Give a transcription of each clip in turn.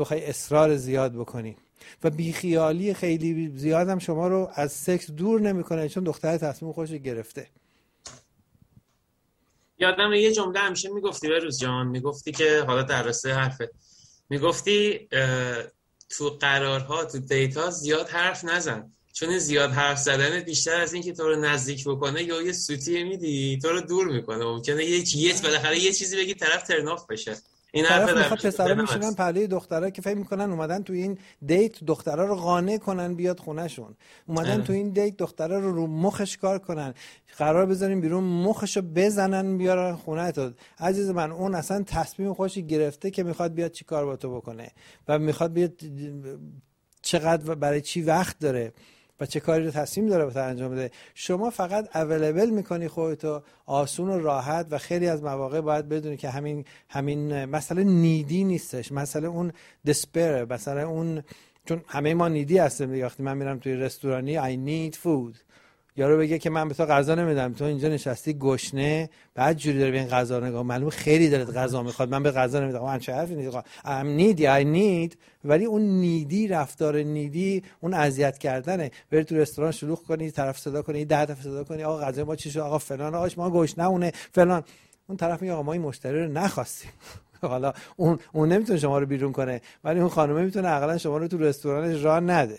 بخوای اصرار زیاد بکنی و بیخیالی خیلی زیاد هم شما رو از سکس دور نمیکنه، چون دختر تصمیم خودش گرفته. یادم یه جمله همیشه میگفتی بروز جان، میگفتی که حالا در راسته حرفه، میگفتی تو قرارها تو دیتا زیاد حرف نزن، چون زیاد حرف زدن بیشتر از این که تو رو نزدیک بکنه یا یه سوتی میدی تو رو دور میکنه، ممکنه بالاخره یه چیزی بگی طرف ترناف بشه. این حرف طرف در میخواد پسرا میشینن پهلوی دخترا که فکر میکنن اومدن تو این دیت دخترا رو قانع کنن بیاد خونهشون، اومدن تو این دیت دخترا رو مخش کار کنن، قرار بذاریم بیرون مخشو بزنن بیارن خونه تو. عزیز من اون اصلا تصمیم خودش گرفته که میخواد بیاد چی کار با تو بکنه و میخواد بیاد چقدر برای چی وقت داره و چه کاری رو تصمیم داره بهت انجام بده. شما فقط اویلیبل میکنی خودتو آسون و راحت و خیلی از مواقع باید بدونی که همین مسئله نیدی نیستش، مسئله اون دسپر، مسئله اون، چون همه ما نیدی هستیم. وقتی من میرم توی رستورانی I need food، یارو بگه که من به تو غذا نمیدم، تو اینجا نشستی گشنه، بعد جوری داری به این غذا نگاه، معلومه خیلی دلت غذا میخواد، من به غذا نمیدم. من چه حرفی نیست، I need. ولی اون نیدی، رفتار نیدی، اون اذیت کردنه. بری تو رستوران شلوغ کنی، طرف صدا کنی، 10 دفعه صدا کنی آقا غذا ما چی شد، آقا فلان، آقا ما گشنمونه فلان، اون طرف میگه آقا ما این مشتری رو نخواستیم. حالا اون نمیتونه شما رو بیرون کنه، ولی اون خانومه میتونه عقلا شما رو تو رستورانش راه نده.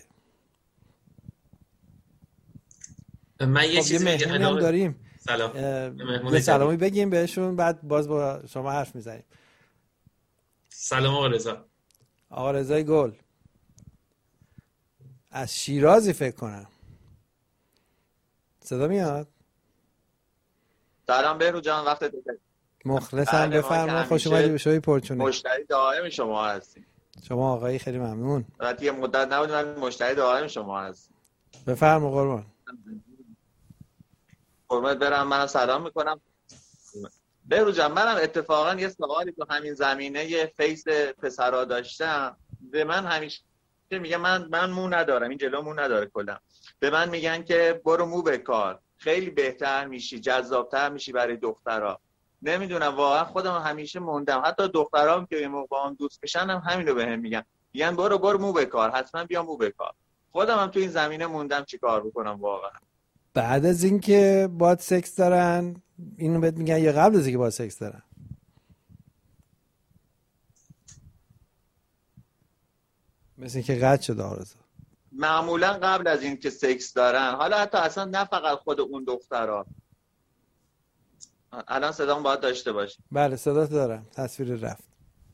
من یه چیزی مهمونی هم داریم، سلام. سلامی بگیم بهشون، بعد باز با شما حرف میزنیم. سلام آقا رضا. آقا رضای گل از شیرازی فکر کنم، صدا میاد؟ سلام بهرو جان، وقت بخیر. مخلصم، بفرما، خوش اومدی به شوی پرچونه. مشتری دائم شما هستیم. شما آقایی خیلی ممنون. البته یه مدت نبودیم ولی مشتری دائم شما هستیم. بفرما قربان. قربونت برم، منم سلام میکنم. بهرو جان، منم اتفاقا یه سوالی تو همین زمینه فیس پسرا داشتم. به من همیشه میگه من مو ندارم، این جلو مو نداره کلا. به من میگن که برو مو بکار، خیلی بهتر میشی، جذابتر میشی برای دخترها. نمیدونم واقعا، خودم همیشه موندم، حتی دخترام که یه موقع با هم دوست بشن هم همینو بهم میگن برو مو بکار، حتما بیا مو بکار. خودم هم تو این زمینه موندم چیکار بکنم واقعا. بعد از اینکه باهات سکس دارن اینو بهت میگن یا قبل از اینکه باهات سکس دارن؟ مثل اینکه قطع شده آرزو. معمولا قبل از اینکه سکس دارن، حالا حتی اصلا نه فقط خود اون دخترها. الان صدام باید داشته باشی. بله صدات دارم، تصویر رفت.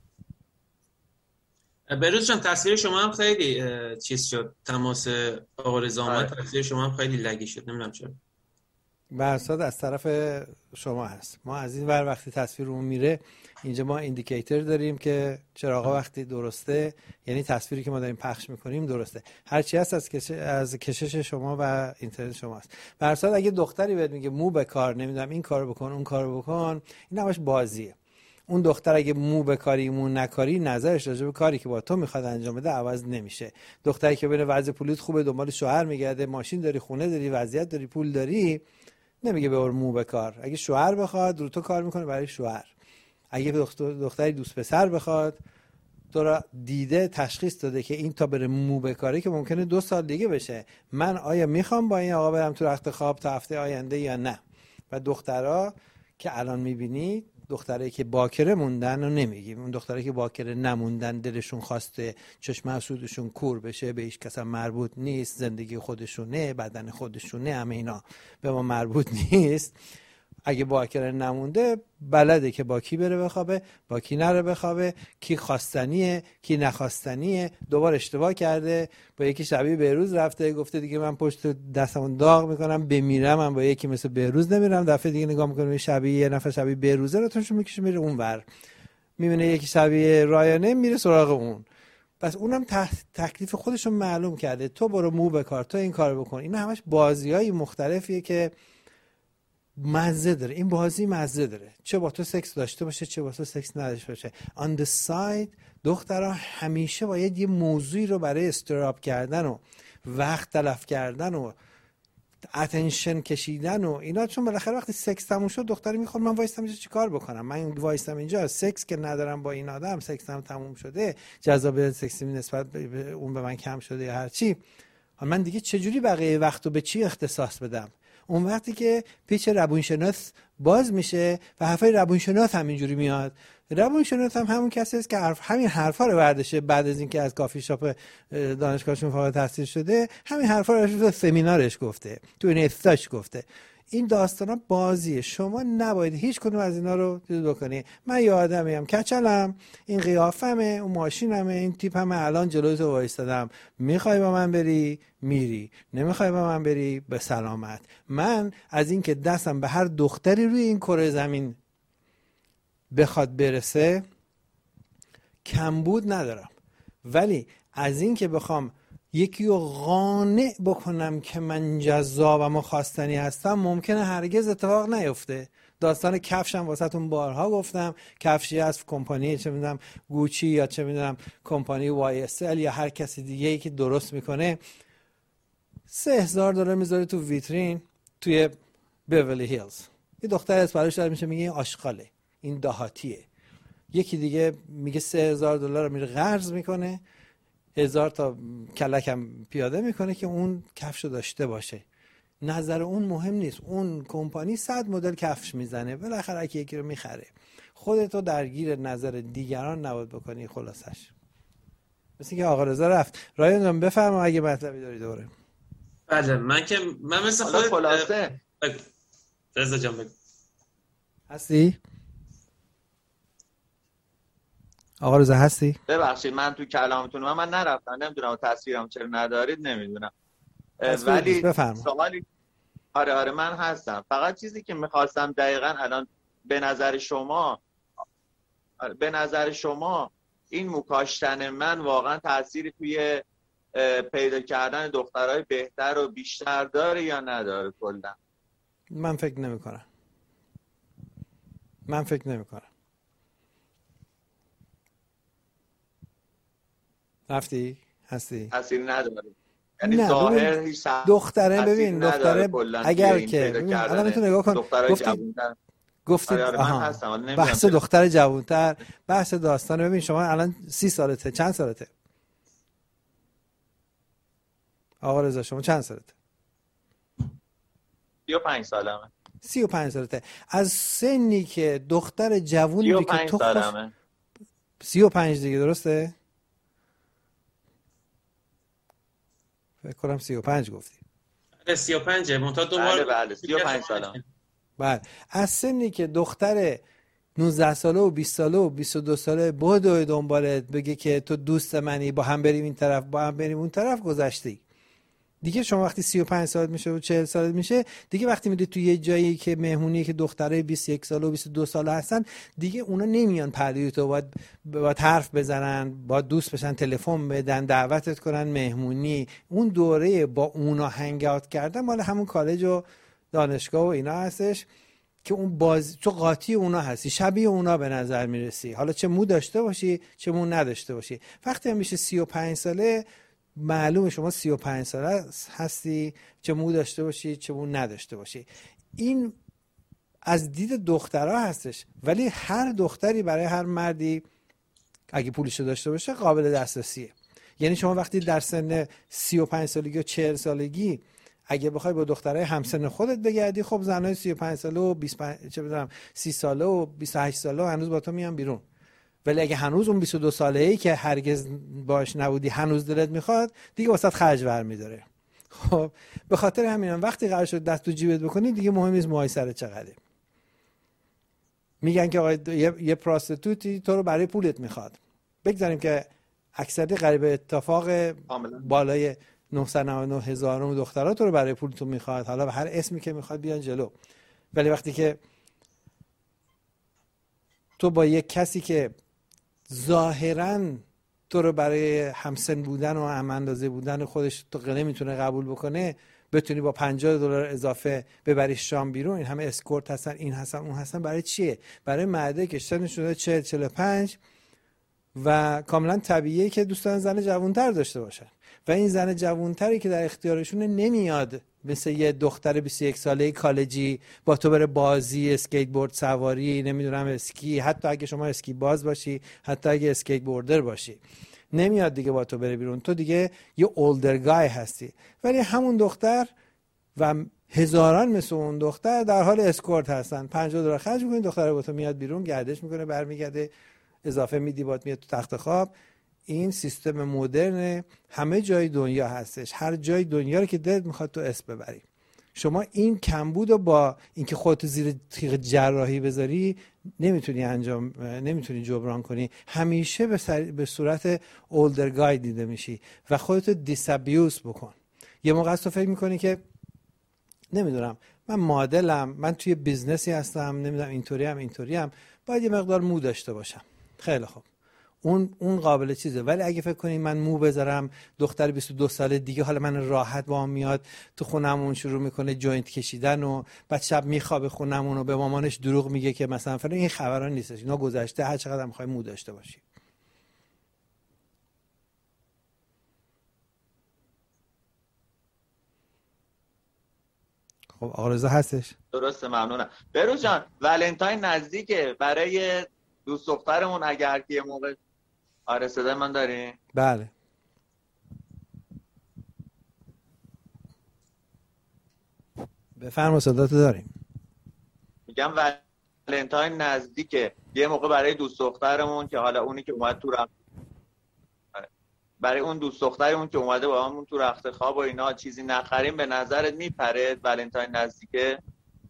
بروز جان تصویر شما هم خیلی چیز شد، تماس آقا رضا اومد، تصویر شما هم خیلی لگی شد، نمیدونم چرا. برصد از طرف شما هست. ما از این ور وقتی تصویرمون میره اینجا ما ایندیکیتور داریم که چراغا وقتی درسته، یعنی تصویری که ما داریم پخش میکنیم درسته. هرچی هست از کشش شما و اینترنت شماست. برصد اگه دختری بهت میگه مو به کار، نمیدونم این کارو بکن اون کارو بکن، این همش بازیه. اون دختر اگه مو بکاری مو نکاری، نظرش راجع به کاری که با تو میخواد انجام بده عوض نمیشه. دختری که ببینه وضع پولت خوبه، دنبال شوهر میگرده، ماشین داری، خونه داری، وضعیت داری، پول داری، نمیگه ببر مو بکار. اگه شوهر بخواد رو تو کار میکنه برای شوهر. اگه دختری دوست پسر بخواد، تو را دیده تشخیص داده که این تا بره مو بکاره که ممکنه 2 سال دیگه بشه، من آیا میخوام با این آقا برم تو رخت خواب تا هفته آینده یا نه. و دخترها که الان میبینی، دخترایی که باکره موندن رو نمیگیم، اون دخترایی که باکره نموندن، دلشون خواسته چشم حسودشون کور بشه، به هیچ کس مربوط نیست، زندگی خودشونه، بدن خودشونه، همه اینا به ما مربوط نیست. اگه باکره نمونده بلده که با کی بره بخوابه، با کی نره بخوابه، کی خواستنیه کی نخواستنیه. دوبار اشتباه کرده، با یکی شبیه بهروز رفته، گفته دیگه من پشت دستمون داغ میکنم بمیرم، من با یکی مثل بهروز نمیرم. دفعه دیگه نگاه میکنه شبیه یه نفر شبیه بهروزه رو تونشون میکشه میره اونور، میبینه یکی شبیه رایانه میره سراغ اون. پس اونم تکلیف خودشون معلوم کرده، تو برو مو بکار، تو این کارو بکن. اینا همش بازیای مختلفیه که مزه داره. این بازی مزه داره، چه با تو سکس داشته باشه چه با تو سکس نداشته باشه. on the side دخترها همیشه باید یه موضوعی رو برای استراب کردن و وقت تلف کردن و اتنشن کشیدن و اینا، چون بالاخره وقتی سکس تموم شد دختری میخواد من وایستم اینجا چیکار بکنم، من وایستم اینجا سکس که ندارم با این آدم، سکس هم تموم شده، جذابیت سکسی نسبت به اون به من کم شده یا هر چی، من دیگه چجوری بقیه وقتو به چی اختصاص بدم؟ اون وقتی که پیچ روانشناس باز میشه و حرفای روانشناس هم اینجوری میاد. روانشناس هم همون کسی است که همین حرفا رو برداشته بعد از اینکه از کافی شاپ دانشگاهشون فارغ التحصیل شده، همین حرفا رو تو سمینارش گفته، تو این استاش گفته. این داستانا بازیه، شما نباید هیچ کدوم از اینا رو چیز بکنی. من یه آدمیم کچلم، این قیافمه، اون ماشینمه، این تیپمه، الان جلوی تو وایستادم، میخوای با من بری میری، نمیخوای با من بری به سلامت. من از این که دستم به هر دختری روی این کره زمین بخواد برسه کمبود ندارم، ولی از این که بخوام یکی رو قانع بکنم که من جذابم و خواستنی هستم ممکنه هرگز اتفاق نیفته. داستان کفشم واسهتون بارها گفتم، کفشی از کمپانی چه میدونم گوچی یا چه میدونم کمپانی YSL یا هر کسی دیگه ای که درست میکنه، $3,000 میذاره تو ویترین توی بیورلی هیلز. یه دختر اسپانیش داره میشه میگه این آشغاله، این دهاتیه. یکی دیگه میگه $3,000 رو میره قرض میکنه، 1000 تا کلکم پیاده میکنه که اون کفشو داشته باشه. نظر اون مهم نیست، اون کمپانی 100 مدل کفش میزنه، بالاخره یکی رو میخره. خودتو درگیر نظر دیگران نباید بکنی. خلاصش مثل که آقا رضا رفت. رایان جان بفرما اگه مطلبی داری دوره. بله من مثل خودت خلاصه رضا جان بگو. هستی؟ آقا رضا هستی؟ ببخشید من تو کلامتون من نرفتم، نمیدونم تصویرم چرا ندارید، نمیدونم، ولی سوالی آره من هستم. فقط چیزی که میخواستم دقیقاً الان به نظر شما این مکاشتن من واقعا تأثیری توی پیدا کردن دخترای بهتر و بیشتر داره یا نداره کلا؟ من فکر نمی کنم. رفتی؟ هستی؟ تأثیر نداره. یعنی ظاهر هیچ دختره ببین دختره اگر که الان میتونه نگاه کن گفتید بحث دختر جوانتر، بحث داستان. ببین شما الان 30 سالته، چند سالته آقا رضا؟ شما چند سالته؟ 35 سالمه. 35 سالته. از سنی که دختر جوونی که تو 35 دیگه، درسته؟ فکر کنم 35 گفتی. 35 منتها دوباره بله 35 سالم. بله از سنی که دختر 19 ساله و 20 ساله و 22 ساله بدوی دنبالت بگه که تو دوست منی، با هم بریم این طرف با هم بریم اون طرف، گذشتی دیگه. شما وقتی 35 سالت میشه و 40 سالت میشه دیگه، وقتی میری توی یه جایی که مهمونی که دختره 21 ساله و 22 ساله هستن دیگه، اونا نمیان پردوی تو، باید حرف بزنن، باید دوست بشن، تلفن بدن، دعوتت کنن مهمونی. اون دوره با اونا هنگ اوت کردن مال همون کالج و دانشگاه و اینا هستش که اون تو قاطی اونا هستی، شبیه اونا به نظر میرسی، حالا چه مو داشته باشی چه مو نداشته باشی. وقتی هم میشه 35 ساله معلومه شما 35 ساله هستی، چه مو داشته باشی چه مو نداشته باشی. این از دید دخترها هستش، ولی هر دختری برای هر مردی اگه پولشو داشته باشه قابل دسترسیه. یعنی شما وقتی در سن 35 سالگی و 40 سالگی اگه بخوای با دخترای همسن خودت بگردی، خب زنای 35 ساله و 25 چه بدونم 30 ساله و 28 ساله هنوز با تو میان بیرون. ولی اگه هنوز اون 22 ساله‌ای که هرگز باش نبودی هنوز دلت میخواد، دیگه واسط خرج برمی‌داره. خب به خاطر همین وقتی قرار شد دست تو جیبت بکنی دیگه مهم نیست موهای سرت چقدره. میگن که آقا یه پراستیتوتی تو رو برای پولت میخواد. بگذاریم که اکثری قریب اتفاق بالای 999,000 دخترها تو رو برای پولتون میخواد، حالا به هر اسمی که میخواد بیان جلو. ولی وقتی که تو با یک کسی که ظاهراً تو رو برای همسن بودن و هم اندازه بودن خودش تو نمیتونه قبول بکنه، بتونی با $50 اضافه ببری شام بیرون، این همه اسکورت هستن، این هستن اون هستن، برای چیه؟ برای مرده که سنش شده 40-45 و کاملا طبیعیه که دوستان زن جوانتر داشته باشن و این زن جوانتری که در اختیارشون نمیاد مثل یه دختر 21 ساله کالجی با تو بره بازی، اسکیت بورد سواری، نمیدونم اسکی، حتی اگه شما اسکی باز باشی، حتی اگه اسکیت بوردر باشی، نمیاد دیگه با تو بره بیرون، تو دیگه یه اولدر گای هستی. ولی همون دختر و هزاران مثل اون دختر در حال اسکورت هستن، $50 خرج می‌کنی، دختر با تو میاد بیرون، گردش میکنه، برمیگرده، اضافه میدی، بات میاد تو تخت خواب. این سیستم مدرن همه جای دنیا هستش، هر جای دنیا رو که دلت میخواد تو اسم ببری. شما این کمبود رو با اینکه خودت زیر تیغ جراحی بذاری نمیتونی جبران کنی. همیشه به صورت اولدر گای دیده میشی و خودت دیسابیوز بکن. یه موقع تو فکر میکنی که نمیدونم من مدلم، من توی بیزنسی هستم، نمیدونم اینطوریم، باید یه مقدار مو داشته باشم. خیلی خوب، اون قابل چیزه. ولی اگه فکر کنی من مو بذارم، دختر 22 ساله دیگه حالا من راحت با هم میاد تو خونمون، شروع میکنه جوینت کشیدن و بعد شب میخوابه خونمون و به مامانش دروغ میگه که مثلا فلان، این خبران نیستش، اینا گذشته. هر چقدر هم میخوای مو داشته باشی. خب آقا رضا هستش؟ درسته، ممنونم. بروز جان، ولنتاین نزدیکه، برای دوست دخترمون اگر که یه موقع آره صدای من داری؟ بله. بفرما صداتو داریم. میگم ولنتاین نزدیکه، یه موقع برای دوست دخترمون که حالا اونی که اومد تو برای اون دوست دخترمون که اومده با همون تو رخت خواب و اینا چیزی نخریم، به نظرت میپره ولنتاین نزدیکه؟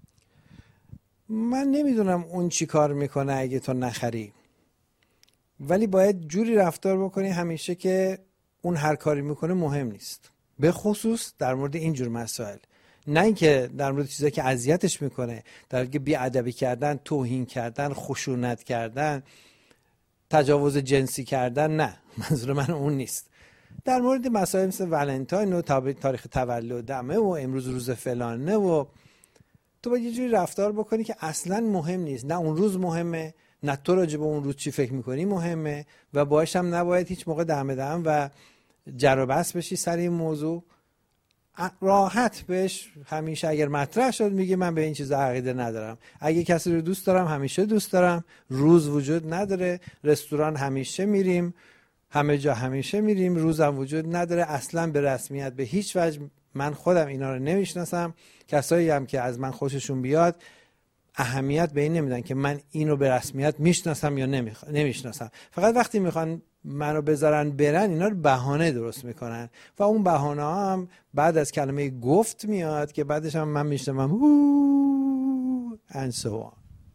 من نمیدونم اون چی کار میکنه اگه تو نخری، ولی باید جوری رفتار بکنی همیشه که اون هر کاری میکنه مهم نیست، به خصوص در مورد اینجور مسائل. نه اینکه در مورد چیزایی که اذیتش میکنه، در مورد بی‌ادبی کردن، توهین کردن، خشونت کردن، تجاوز جنسی کردن، نه، منظور من اون نیست. در مورد مسائل مثل ولنتاین و تاریخ تولدمه و امروز روز فلانه و تو باید یه جوری رفتار بکنی که اصلا مهم نیست. نه اون روز مهمه، نه تو راجع به اون روز چی فکر میکنی مهمه و باهاش هم نباید هیچ موقع دم بدم و جر و بحث بشی سر این موضوع. راحت بهش همیشه اگر مطرح شد میگه من به این چیزا عقیده ندارم. اگه کسی رو دوست دارم همیشه دوست دارم، روز وجود نداره، رستوران همیشه میریم، همه جا همیشه میریم، روزم وجود نداره. اصلا به رسمیت به هیچ وجه من خودم اینا رو نمیشناسم. کسایی هم که از من خوششون بیاد اهمیت به این نمیدن که من اینو به رسمیت میشناسم یا نمیشناسم. فقط وقتی میخوان منو بذارن برن اینا رو بهانه درست میکنن و اون بهانه هم بعد از کلمه گفت میاد که بعدش هم من میشنم and so on.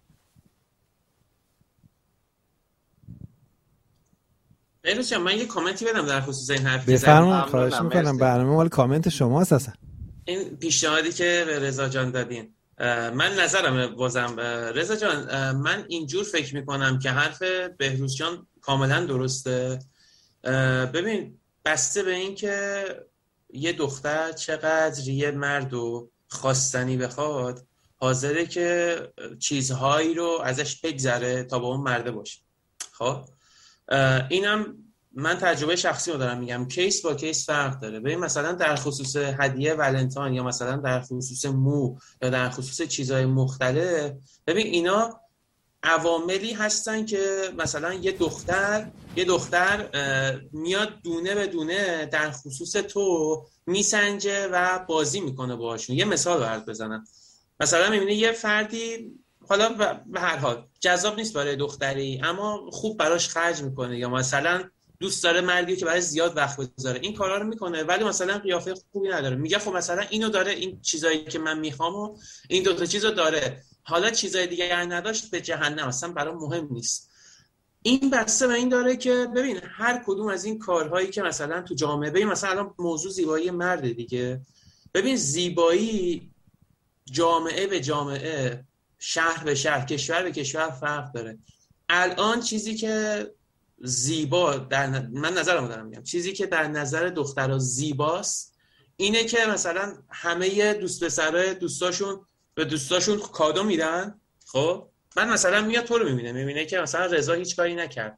بهروز من یه کامنتی بدم در خصوص این حرف. بفرمایید، خواهش میکنم. برنامه مال کامنت شماست. اصلا این پیشنهادی که به رضا جان دادین، من نظرمه بازم. رضا جان، من اینجور فکر میکنم که حرف بهروز جان کاملا درسته. ببین، بسته به این که یه دختر چقدر یه مرد و خواستنی بخواد، حاضره که چیزهایی رو ازش بگذره تا با اون مرده باشه. خب اینم من تجربه شخصی رو دارم میگم، کیس با کیس فرق داره. ببین مثلا در خصوص هدیه ولنتاین یا مثلا در خصوص مو یا در خصوص چیزهای مختلف، ببین اینا عواملی هستن که مثلا یه دختر میاد دونه به دونه در خصوص تو میسنجه و بازی میکنه باهاشون. یه مثال برات بزنم، مثلا میبینی یه فردی حالا به هر حال جذاب نیست برای دختری اما خوب براش خرج میکنه، یا مثلا دوست داره مردی که برای زیاد وقت بذاره، این کارا رو میکنه ولی مثلا قیافه خوبی نداره، میگه خب مثلا اینو داره، این چیزایی که من میخوام و این دو تا چیزو داره، حالا چیزای دیگه نداشت به جهنم، اصلا برام مهم نیست. این بسته به این داره که ببین هر کدوم از این کارهایی که مثلا تو جامعه، ببین مثلا الان موضوع زیبایی مرد دیگه، ببین زیبایی جامعه به جامعه، شهر به شهر، کشور به کشور فرق داره. الان چیزی که زیبا من نظرم دارم میگم، چیزی که در نظر دخترها زیباست اینه که مثلا همه دوست پسرای دوستاشون کادو میدن. خب من مثلا میاد تو رو میبینه که مثلا رضا هیچ کاری نکرد،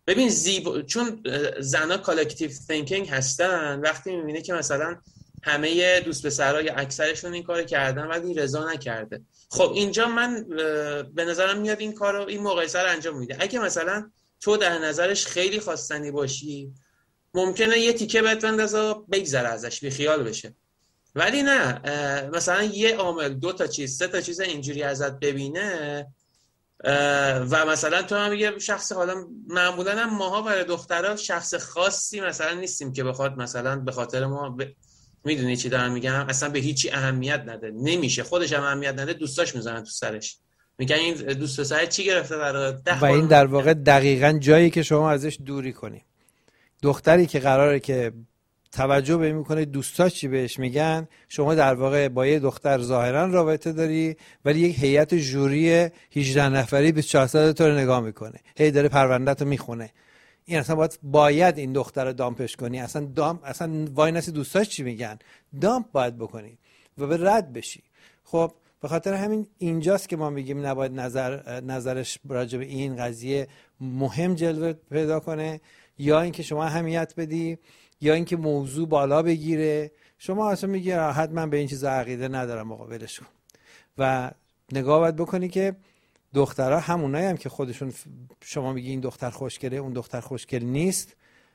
ببین چون زنا کالکتیو تینکینگ هستن، وقتی میبینه که مثلا همه دوست پسرها یا اکثرشون این کارو کردن ولی رضا نکرده، خب اینجا من به نظرم میاد این کارو، این مقایسه رو انجام میده. اگه مثلا تو در نظرش خیلی خواستنی باشی، ممکنه یه تیکه بهت بندازه بگذره ازش، بی خیال بشه. ولی نه، مثلا یه عامل 2 تا چیز 3 تا چیز اینجوری ازت ببینه و مثلا تو هم یه شخص، حالا معمولا هم ماها برای دخترها شخص خاصی مثلا نیستیم که بخواد مثلا به خاطر ما میدونی چی دارم میگم، اصلا به هیچی اهمیت نده، نمیشه، خودش هم اهمیت نده، دوستاش میزنن تو سرش، میگن این دوست پسر چی گرفته برای و این در واقع دقیقاً جایی که شما ازش دوری کنی. دختری که قراره که توجه به این میکنه دوستاش چی بهش میگن، شما در واقع با یه دختر ظاهرا رابطه داری ولی یک هیئت ژوری 18 نفری 24 ساعته تو رو نگاه میکنه، هی داره پرونده‌تو میخونه. این اصلا باید این دختر رو دامپش کنی، اصلا وای نسی دوستاش چی میگن، دامپ باید بکنی و به رد بشی. خب به خاطر همین اینجاست که ما میگیم نباید نظرش راجع به این قضیه مهم جلوه پیدا کنه، یا اینکه شما اهمیت بدی، یا اینکه موضوع بالا بگیره. شما اصلا میگی حتما به این چیزا عقیده ندارم، آقا ولش کن. و نگاه باید بکنی که دخترها همونایی هم که خودشون شما میگی این دختر خوشگله اون دختر خوشگل نیست،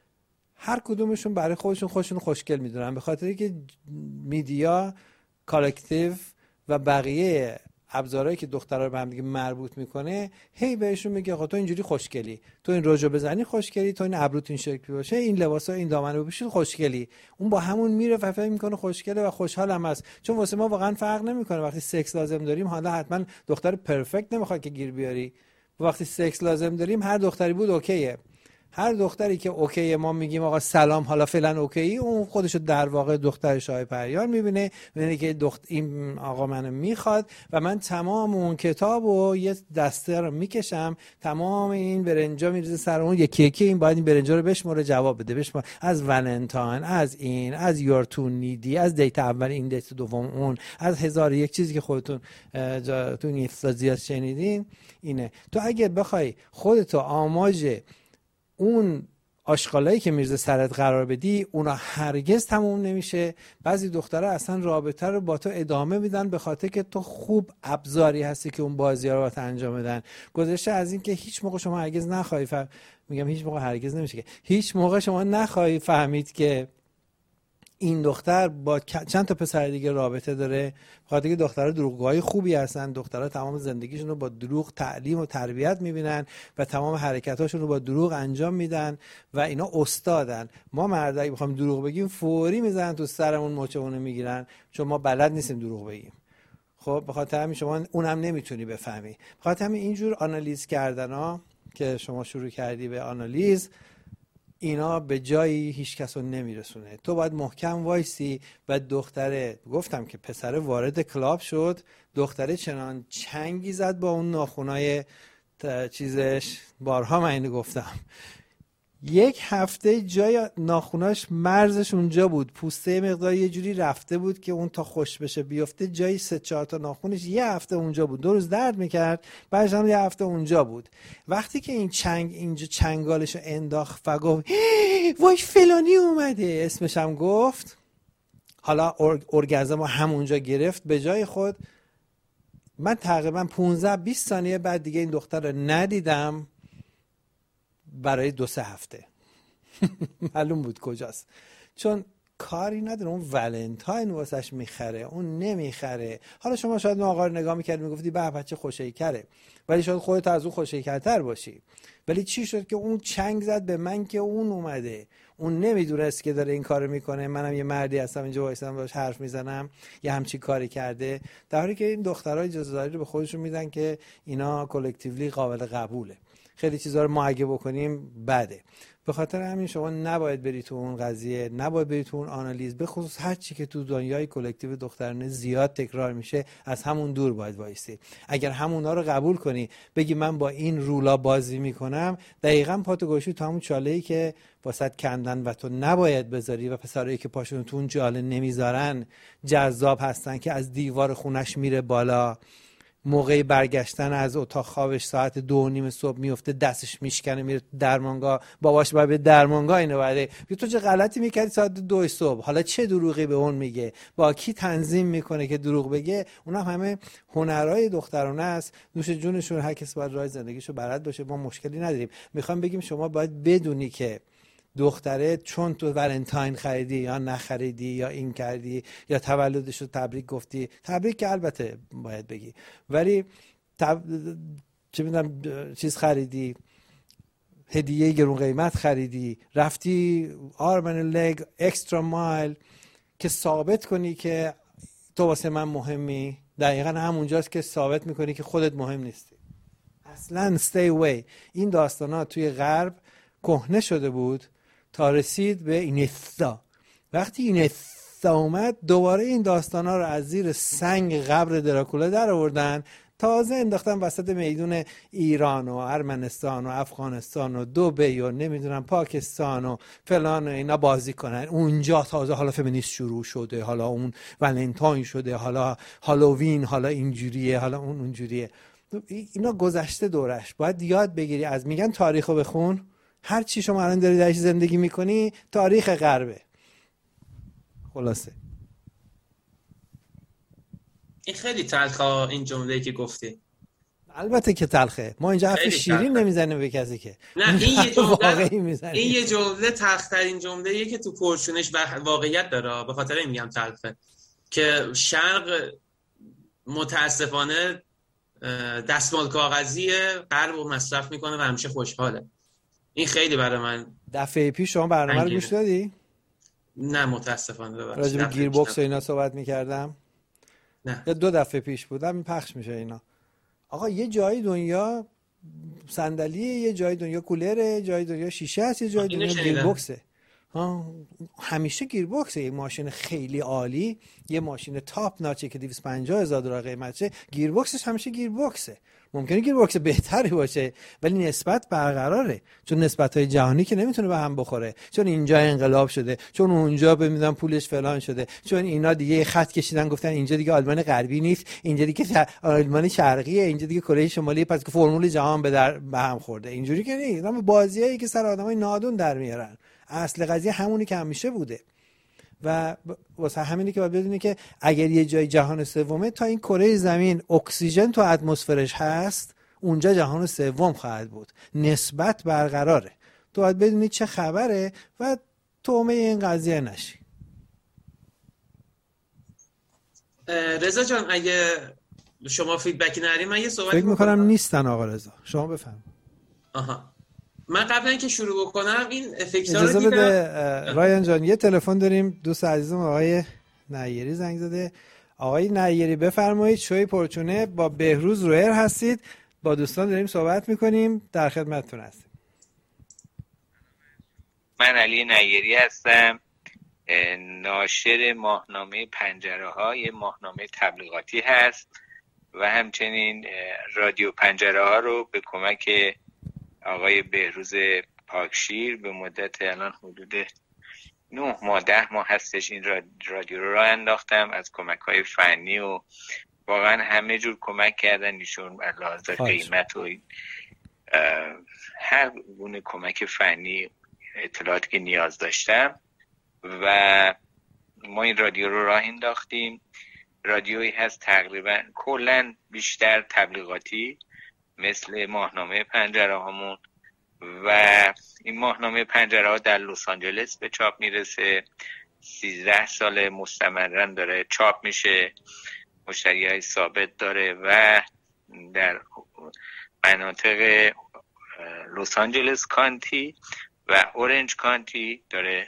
هر کدومشون برای خودشون خوشگل میدونن، به خاطری که میدیا کالکتیو و بقیه ابزارهایی که دخترها رو به هم دیگه مربوط میکنه هی بهشون میگه آقا تو اینجوری خوشگلی، تو این رژو بزنی خوشگلی، تو این ابروت این شکلی باشه، این لباسا این دامنه بپوشی خوشگلی. اون با همون میره و فکر میکنه خوشگله و خوشحالم است. چون واسه ما واقعا فرق نمیکنه وقتی سکس لازم داریم، حالا حتما دختر پرفکت نمیخواد که گیر بیاری، وقتی سکس لازم داریم هر دختری بود اوکیه. هر دختری که اوکی ما میگیم آقا سلام حالا فعلا اوکی، اون خودشو در واقع دختر شاه پریان میبینه که این آقا منو میخواد و من تمام اون کتابو یه دسته رو میکشم، تمام این برنجا میریزه سر اون، یکی یکی این باید این برنجا رو بشماره جواب بده، بشماره از ولنتاین، از این، از یور تو نیدی، از دیت اول این، دیت دوم اون، از 1001 چیزی که خودتون تو این افتازیات شنیدین. اینه تو اگه بخوای خودتو آماج اون آشغالایی که میرزه سرت قرار بدی، اونا هرگز تموم نمیشه. بعضی دخترها اصلا رابطه رو با تو ادامه میدن به خاطر که تو خوب ابزاری هستی که اون بازی‌ها رو با تو انجام بدن. گذشته از این که هیچ موقع شما هرگز نخواهی میگم هیچ موقع هرگز نمیشه که هیچ موقع شما نخواهی فهمید که این دختر با چند تا پسر دیگه رابطه داره، بخاطر که دخترها دروغگوهای خوبی هستن. دخترها تمام زندگیشون رو با دروغ تعلیم و تربیت میبینن و تمام حرکتاشون رو با دروغ انجام میدن و اینا استادن. ما مردایی اگه بخوام دروغ بگیم فوری میزنن تو سرمون، مچمون میگیرن، چون ما بلد نیستیم دروغ بگیم. خب بخاطر همین شما اونم نمیتونی بفهمی. بخاطر همین اینجور آنالیز کردنا که شما شروع کردی به آنالیز، اینا به جایی هیچ کس رو نمیرسونه. تو باید محکم وایسی و دختره، گفتم که پسر وارد کلاب شد، دختره چنان چنگی زد با اون ناخونای چیزش، بارها من اینو گفتم، 1 هفته جای ناخوناش مرزش اونجا بود، پوسته مقدار یه جوری رفته بود که اون تا خوش بشه بیفته، جای 3-4 تا ناخونش 1 هفته اونجا بود، 2 روز درد میکرد، بعدش هم 1 هفته اونجا بود. وقتی که این اینجا چنگالشو انداخت و گفت وای فلانی اومده، اسمش هم گفت، حالا ارگازم همونجا گرفت به جای خود. من تقریبا 15-20 ثانیه بعد دیگه این دختر رو ندیدم برای 2-3 هفته. معلوم بود کجاست، چون کاری نداره، اون ولنتاین واسش میخره، اون نمیخره. حالا شما شاید اون آقا رو نگاه میکردی میگفتی به بچه خوشیکره، ولی شاید خودت از اون خوشیکرتر باشی. ولی چی شد که اون چنگ زد به من که اون اومده، اون نمیدونست که داره این کارو میکنه، منم یه مردی هستم اینجا وایسادم باهاش حرف میزنم یه همچین کاری کرده، در حالی که این دخترها اجازه‌داری رو به خودشون میدن که اینا کلکتیولی قابل قبوله. خیلی چیزا رو ما اگه بکنیم بده. به خاطر همین شما نباید بری تو اون قضیه، نباید بری تو اون آنالیز، به خصوص هر چی که تو دنیای کلکتیو دخترانه زیاد تکرار میشه از همون دور باید وایسی. اگر همونا رو قبول کنی بگی من با این رولا بازی میکنم، دقیقاً پاتو گوشی تو همون چاله‌ای که واسط کندن و تو نباید بذاری و پسرایی که پاشون تو اون چاله نمیذارن جذاب هستن که از دیوار خونش میره بالا، موقعی برگشتن از اتاق خوابش ساعت 2:30 صبح میفته، دستش میشکنه میره درمانگاه، باباش باید به درمانگاه اینو بعده تو چه غلطی میکردی ساعت 2 صبح. حالا چه دروغی به اون میگه، با کی تنظیم میکنه که دروغ بگه. اونم همه هنرهای دخترانه است، نوش جونشون، هر کسی باید راه زندگیشو بلد باشه، ما مشکلی نداریم. میخوام بگیم شما باید بدونی که دختره چون تو ولنتاین خریدی یا نخریدی یا این کردی یا تولدش رو تبریک گفتی، تبریک که البته باید بگی، ولی چه میدونم چیز خریدی، هدیه گرون قیمت خریدی، رفتی آرمن لگ اکسترا مایل که ثابت کنی که تو واسه من مهمی، دقیقا همونجاست که ثابت میکنی که خودت مهم نیستی. اصلا stay away. این داستانا توی غرب کهنه شده بود تا رسید به اینستا. وقتی اینستا اومد دوباره این داستانا رو از زیر سنگ قبر دراکولا در آوردن، تازه انداختن وسط میدون ایران و ارمنستان و افغانستان و دبی و نمیدونم پاکستان و فلان و اینا بازی کنن. اونجا تازه حالا فمینیست شروع شده، حالا اون ولنتاین شده، حالا هالووین، حالا اینجوریه، حالا اون اونجوریه. اینا گذشته دورش. باید یاد بگیری از، میگن تاریخو بخون، هر چی شما الان داری درش زندگی میکنی تاریخ غربه. خلاصه این خیلی تلخه این جمله‌ای که گفتی. البته که تلخه، ما اینجا حرف شیرین نمیزنیم به کسی که. نه این یه جمله تلخ‌ترین جمله‌ایه که تو پرچونش واقعیت داره، به خاطر این میگم تلخه، که شرق متاسفانه دستمال کاغذی غرب رو مصرف میکنه و همیشه خوشحاله. این خیلی برای من. دفعه پیش شما برنامه رو گوش دادی؟ نه متاسفانه. راجع به گیر باکس و اینا صحبت میکردم. نه یا 2 دفعه پیش بودم پخش میشه اینا. آقا یه جای دنیا صندلیه، یه جای دنیا کولره، جای دنیا شیشه است، یه جای دنیا گیر باکسه. همیشه گیر باکسه. یه ماشین خیلی عالی، یه ماشین تاپ ناچه که $250,000 قیمتشه، گیر باکسش همیشه گیر باکسه. ممکنه گیر باکس بهتری باشه ولی نسبت برقراره، چون نسبت‌های جهانی که نمیتونه به هم بخوره، چون اینجا انقلاب شده، چون اونجا بمیدن پولش فلان شده، چون اینا دیگه خط کشیدن گفتن اینجا دیگه آلمان غربی نیست، اینجا دیگه آلمان شرقیه، اینجا دیگه کره شمالی، پس که فرمول جهان به هم خورده. اینجوری که نیست. اینا بازیایی که سر آدمای نادون در میارن. اصل قضیه همونی که همیشه بوده و واسه همینی که باید بدونی که اگر یه جای جهان سومه، تا این کره زمین اکسیژن تو اتمسفرش هست، اونجا جهان سوم خواهد بود. نسبت برقراره. تو باید بدونی چه خبره و تومه این قضیه نشی. رضا جان اگه شما فیدبکی نداری من یه صحبت فکر میکنم نیستن آقا رضا. شما بفهم. من قبل اینکه شروع بکنم این افکت‌ها رو اجازه دیدم. بده رایان جان، یه تلفن داریم، دوست عزیزم آقای نایری زنگ زده. آقای نایری بفرمایید. شوی پرچونه با بهروز رویر هستید، با دوستان داریم صحبت میکنیم، در خدمتتون هستیم. من علی نایری هستم، ناشر ماهنامه پنجره ها، یه ماهنامه تبلیغاتی هست و همچنین رادیو پنجره ها رو به کمک آقای بهروز پاکشیر به مدت الان حدود 9 ماه 10 ماه هستش این رادیو رو راه انداختم. از کمک‌های فنی و واقعا همه جور کمک کردن ایشون، از لحاظ قیمت و هر گونه کمک فنی، اطلاعاتی که نیاز داشتم و ما این رادیو رو راه انداختیم. رادیویی هست تقریبا کلاً بیشتر تبلیغاتی مثل ماهنامه پنجره هامون و این ماهنامه پنجره ها در لس آنجلس به چاپ میرسه. 13 سال مستمرا داره چاپ میشه، مشتری های ثابت داره و در مناطق لس آنجلس کانتی و اورنج کانتی داره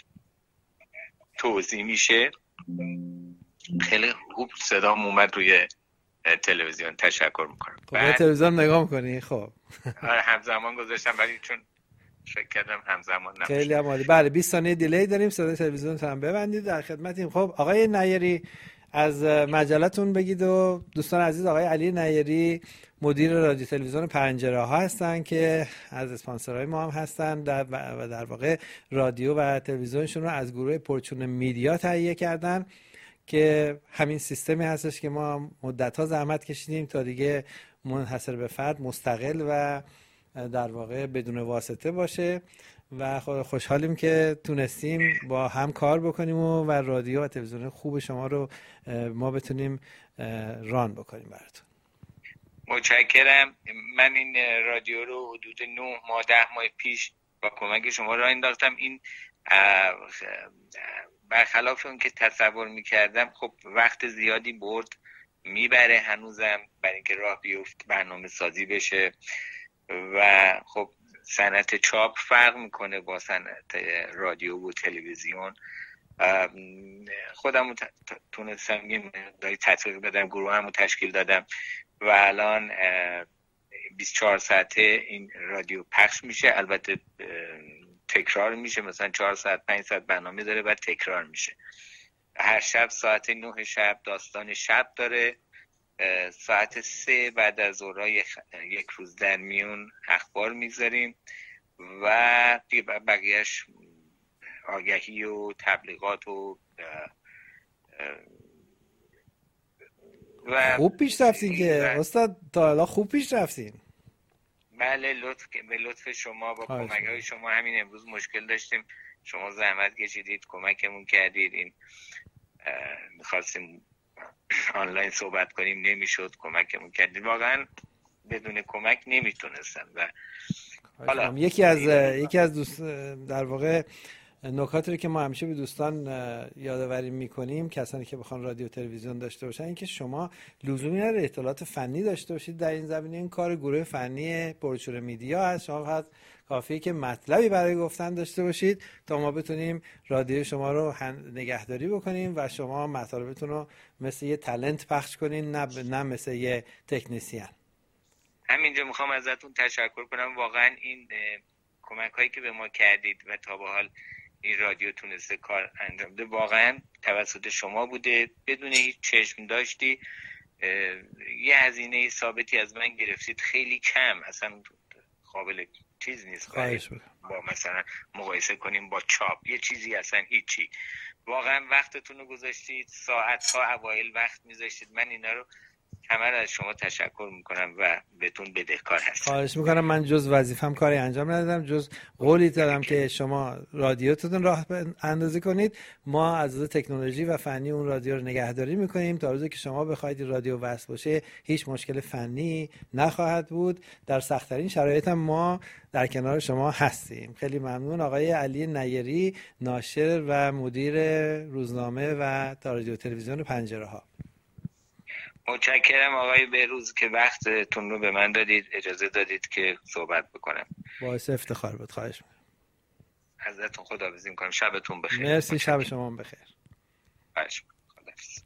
توزیع میشه. خیلی خوب صدام اومد روی تلویزیون، تشکر میکنم. بعد تلویزیون نگاه میکنی؟ خب همزمان گذاشتم ولی چون فکر کردم همزمان نمیشه. خیلی عالی. بله 20 ثانیه دیلی داریم، صدای تلویزیون هم ببندید، در خدمتیم. خب آقای نایری از مجلتون بگید و دوستان عزیز، آقای علی نایری مدیر رادیو تلویزیون پنجره ها هستن که از اسپانسرهای ما هم هستن و در واقع رادیو و تلویزیونشون رو از گروه پرچون میدیا تهیه کردن که همین سیستمی هستش که ما مدت‌ها زحمت کشیدیم تا دیگه منحصر به فرد، مستقل و در واقع بدون واسطه باشه و خوشحالیم که تونستیم با هم کار بکنیم و رادیو و تلویزیون خوب شما رو ما بتونیم ران بکنیم براتون. متشکرم. من این رادیو رو حدود 9 ماه 10 ماه پیش با کمک شما راه انداختم. این برخلاف اون که تصور میکردم خب وقت زیادی برد، میبره هنوزم برای اینکه راه بیفت، برنامه سازی بشه و خب صنعت چاپ فرق میکنه با صنعت رادیو و تلویزیون. خودم تونستم یه مقداری تطبیق بدم، گروه هم رو تشکیل دادم و الان 24 ساعته این رادیو پخش میشه. البته تکرار میشه، مثلا 4 ساعت 5 ساعت برنامه داره بعد تکرار میشه. هر شب ساعت 9 شب داستان شب داره، ساعت 3 بعد از ظهر یک روز در میون اخبار میگذاریم و بقیهش آگهی و تبلیغات و خوب پیش رفتین که استاد، تا حالا خوب پیش رفتین. بله، به لطف شما با کمک‌های شما همین امروز مشکل داشتیم، شما زحمت کشیدید کمکمون کردید. این می‌خواستیم آنلاین صحبت کنیم نمیشد، کمکمون کردید. واقعا بدون کمک نمیتونستم. و حالا یکی از دوست در واقع نکاتی رو که ما همیشه به دوستان یادآوری میکنیم، کسانی که بخوان رادیو تلویزیون داشته باشن، این که شما لزومی نداره اطلاعات فنی داشته باشید در این زمینه. این کار گروه فنی پرچور میدیا هست. شما فقط کافیه که مطلبی برای گفتن داشته باشید تا ما بتونیم رادیو شما رو نگهداری بکنیم و شما مطالبتون رو مثل یه تالنت پخش کنین، نه مثل یه تکنیسیان. همینجا میخوام ازتون تشکر کنم. واقعا این کمک هایی که به ما کردید و تا به حال این رادیو تونسته کار انجام بده واقعا توسط شما بوده. بدون هیچ چشم داشتی یه هزینه ثابتی از من گرفتید، خیلی کم، اصلا قابل چیز نیست با مثلا مقایسه کنیم با چاپ، یه چیزی اصلا هیچی. واقعا وقتتون رو گذاشتید، ساعت‌ها اوایل وقت میذاشتید. من اینا رو همه از شما تشکر میکنم و بهتون بدهکار هستم. خواهش میکنم. من جز وظیفم کاری انجام ندادم، جز قولی دادم که شما رادیوتون راه اندازی کنید. ما از تکنولوژی و فنی اون رادیو رو نگهداری میکنیم تا روزی که شما بخواید رادیو وصل باشه هیچ مشکل فنی نخواهد بود. در سخت‌ترین شرایط هم ما در کنار شما هستیم. خیلی ممنون. آقای علی نیری، ناشر و مدیر روزنامه و رادیو تلویزیون پنجره ها. متشکرم آقای بهروز که وقتتون رو به من دادید، اجازه دادید که صحبت بکنم. باعث افتخار بود. خواهش می‌کنم. ازتون خداحافظی می‌کنم. شبتون بخیر. مرسی. شب شما بخیر. خداحافظ.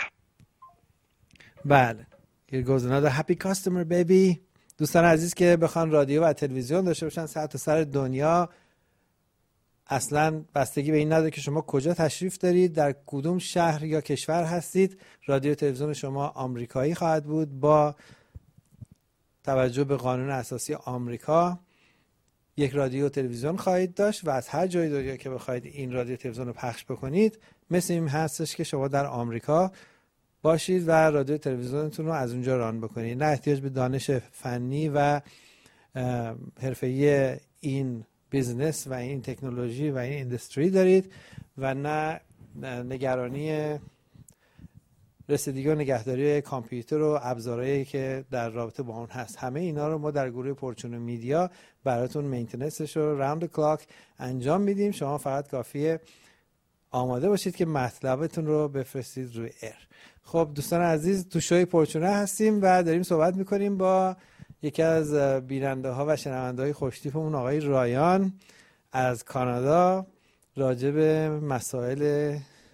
بله. Here goes another happy customer baby. دوستان عزیز که بخوان رادیو و تلویزیون داشته باشن سر سر دنیا، اصلا بستگی به این نداره که شما کجا تشریف دارید، در کدوم شهر یا کشور هستید. رادیو تلویزیون شما آمریکایی خواهد بود. با توجه به قانون اساسی آمریکا یک رادیو تلویزیون خواهید داشت و از هر جای دنیا که بخواید این رادیو تلویزیون رو پخش بکنید مثل این هستش که شما در آمریکا باشید و رادیو تلویزیونتون رو از اونجا ران بکنید. نه احتیاج به دانش فنی و حرفه‌ای این بیزنس و این تکنولوژی و این اندستری دارید و نه نگرانی رسیدگی و نگهداری کامپیوتر و ابزارهایی که در رابطه با اون هست. همه اینا رو ما در گروه پرچون میدیا براتون مینتیننسش رو راوند کلاک انجام میدیم. شما فقط کافیه آماده باشید که مطلبتون رو بفرستید روی ایر. خب دوستان عزیز، تو شوی پرچونه هستیم و داریم صحبت میکنیم با یکی از بیننده ها و شنونده های خوشتیپمون آقای رایان از کانادا راجع به مسائل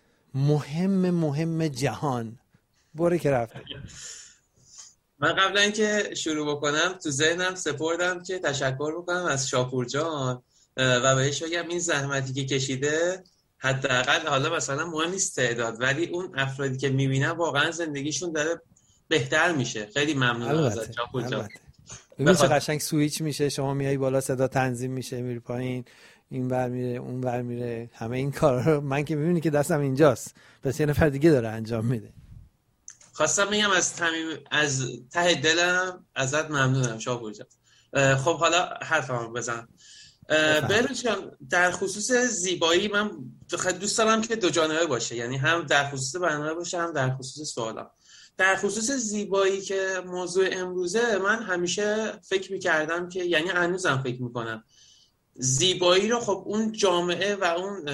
مهم جهان. باره که رفته. من قبل اینکه شروع بکنم تو ذهنم سپردم که تشکر بکنم از شاپور جان و بهش بگم این زحمتی که کشیده حداقل حالا مثلا مهم نیست تعداد، ولی اون افرادی که میبینن واقعا زندگیشون داره بهتر میشه. خیلی ممنونم ازت شاپور جان. ببین چه قشنگ سویچ میشه، شما میای بالا صدا تنظیم میشه، میری پایین، این ور میره اون ور میره، همه این کارا رو من که میبینی که دستم اینجاست، پس یه نفر دیگه داره انجام میده. خواستم بگم از ته دلم ازت ممنونم شاپور جان. خب حالا حرفمو بزن. بهروز جان، در خصوص زیبایی من دوست دارم که دو جانبه باشه، یعنی هم در خصوص برنامه باشه هم در خصوص سوالا. در خصوص زیبایی که موضوع امروزه، من همیشه فکر میکردم که، یعنی هنوزم فکر میکنم زیبایی رو خب اون جامعه و اون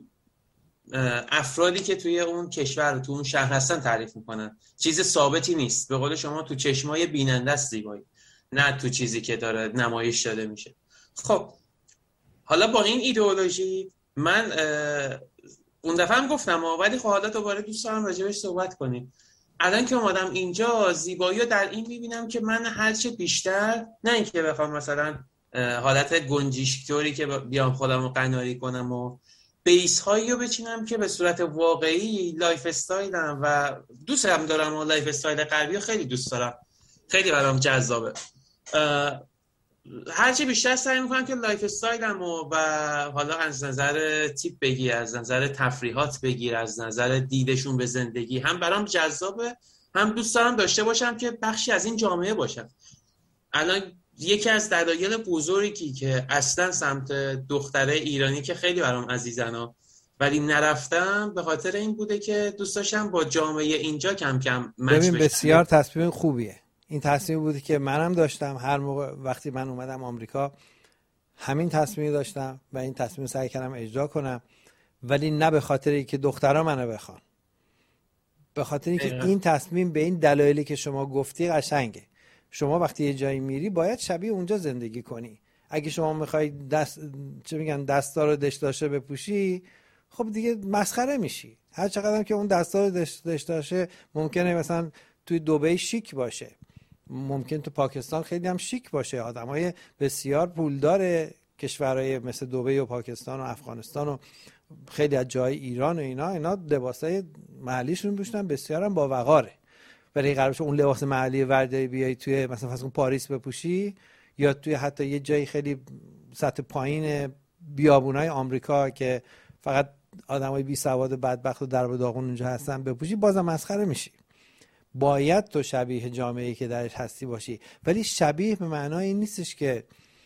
افرادی که توی اون کشور تو اون شهر هستن تعریف میکنن، چیز ثابتی نیست. به قول شما تو چشمای بیننده است زیبایی، نه تو چیزی که داره نمایش داده میشه. خب حالا با این ایدئولوژی من اون دفعه هم گفتم، ولی خب حالا دوباره دوست دارم راجبش صحبت کنیم. الان که اومدم اینجا زیبایی رو در این میبینم که من هرچه بیشتر، نه اینکه بخوام مثلا حالت گنجشک‌طوری که بیام خودم رو قناری کنم و بیس هایی رو بچینم که به صورت واقعی لایف استایلم، و دوست هم دارم و لایف استایل غربی رو خیلی دوست دارم، خیلی برام جذابه. هرچی بیشتر سعی میکنم که لایف استایلم و حالا از نظر تیپ بگیر، از نظر تفریحات بگیر، از نظر دیدشون به زندگی، هم برام جذابه، هم دوست دارم داشته باشم که بخشی از این جامعه باشم. الان یکی از دلایل بزرگی که اصلا سمت دختره ایرانی که خیلی برام عزیزن ولی نرفتم، به خاطر این بوده که دوست داشتم با جامعه اینجا کم کم مچ بشم. بسیار تصمیم خوبیه. این تصمیم بودی که منم داشتم هر موقع وقتی من اومدم آمریکا، همین تصمیم داشتم و این تصمیم سعی کردم اجرا کنم، ولی نه به خاطر اینکه دخترها منو بخوان، به خاطر اینکه این تصمیم به این دلایلی که شما گفتی قشنگه. شما وقتی یه جایی میری باید شبیه اونجا زندگی کنی. اگه شما میخوای دستار رو دشداشه بپوشی، خب دیگه مسخره میشی. هر چقدر که اون دستار رو دشداشه ممکنه مثلا توی دبی شیک باشه، ممکن تو پاکستان خیلی هم شیک باشه، آدمای بسیار پولدار کشورهای مثل دبی و پاکستان و افغانستان و خیلی از جای ایران و اینا لباسای محلیشون پوشن، بسیار هم با وقاره. ولی قرارش اون لباس محلی ورداری بیای توی مثلا فرض کن پاریس بپوشی، یا توی حتی یه جایی خیلی سطح پایین بیابونای آمریکا که فقط آدمای بی سواد بدبخت و درب داغون اونجا هستن بپوشی، بازم مسخره میشی. باید تو شبیه جامعه‌ای که درش هستی باشی، ولی شبیه به معنای این نیستش که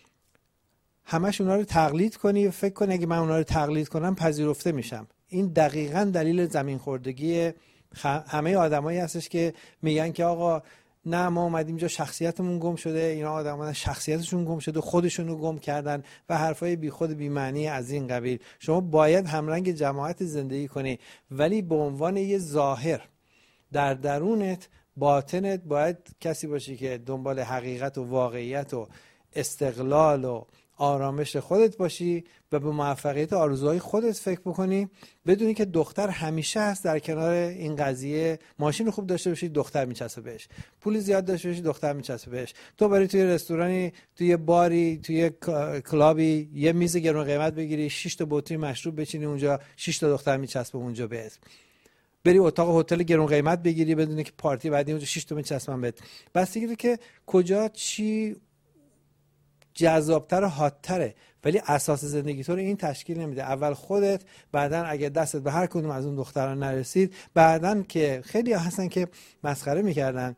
همش اونا رو تقلید کنی و فکر کنی اگه من اونا رو تقلید کنم پذیرفته میشم. این دقیقاً دلیل زمین خوردگی همه آدمایی هستش که میگن که آقا نه ما اومدیم اینجا شخصیتمون گم شده، اینا آدما شخصیتشون گم شده، خودشون رو گم کردن و حرفای بی خود بی معنی از این قبیل. شما باید همرنگ جماعت زندگی کنی، ولی به عنوان یه ظاهر. در درونت، باطنت باید کسی باشی که دنبال حقیقت و واقعیت و استقلال و آرامش خودت باشی و به موفقیت آرزوهای خودت فکر بکنی، بدونی که دختر همیشه هست در کنار این قضیه. ماشین خوب داشته باشی دختر میچسبه بهش، پول زیاد داشته باشی دختر میچسبه بهش. تو بری توی رستورانی، توی باری، توی کلابی یه میز گرون قیمت بگیری، 6 تا بطری مشروب بچینی اونجا، 6 تا دختر میچسبه اونجا بهت. بری اتاق هتل گرون قیمت بگیری بدونی که پارتی بعدی اونجا 6 تا میچسبن بهت. بس دیگه که کجا چی جذابتر و هات‌تره، ولی اساس زندگی تو رو این تشکیل نمیده. اول خودت، بعدن اگه دستت به هر کدوم از اون دختران نرسید، بعدن که خیلی هستن که مسخره میکردن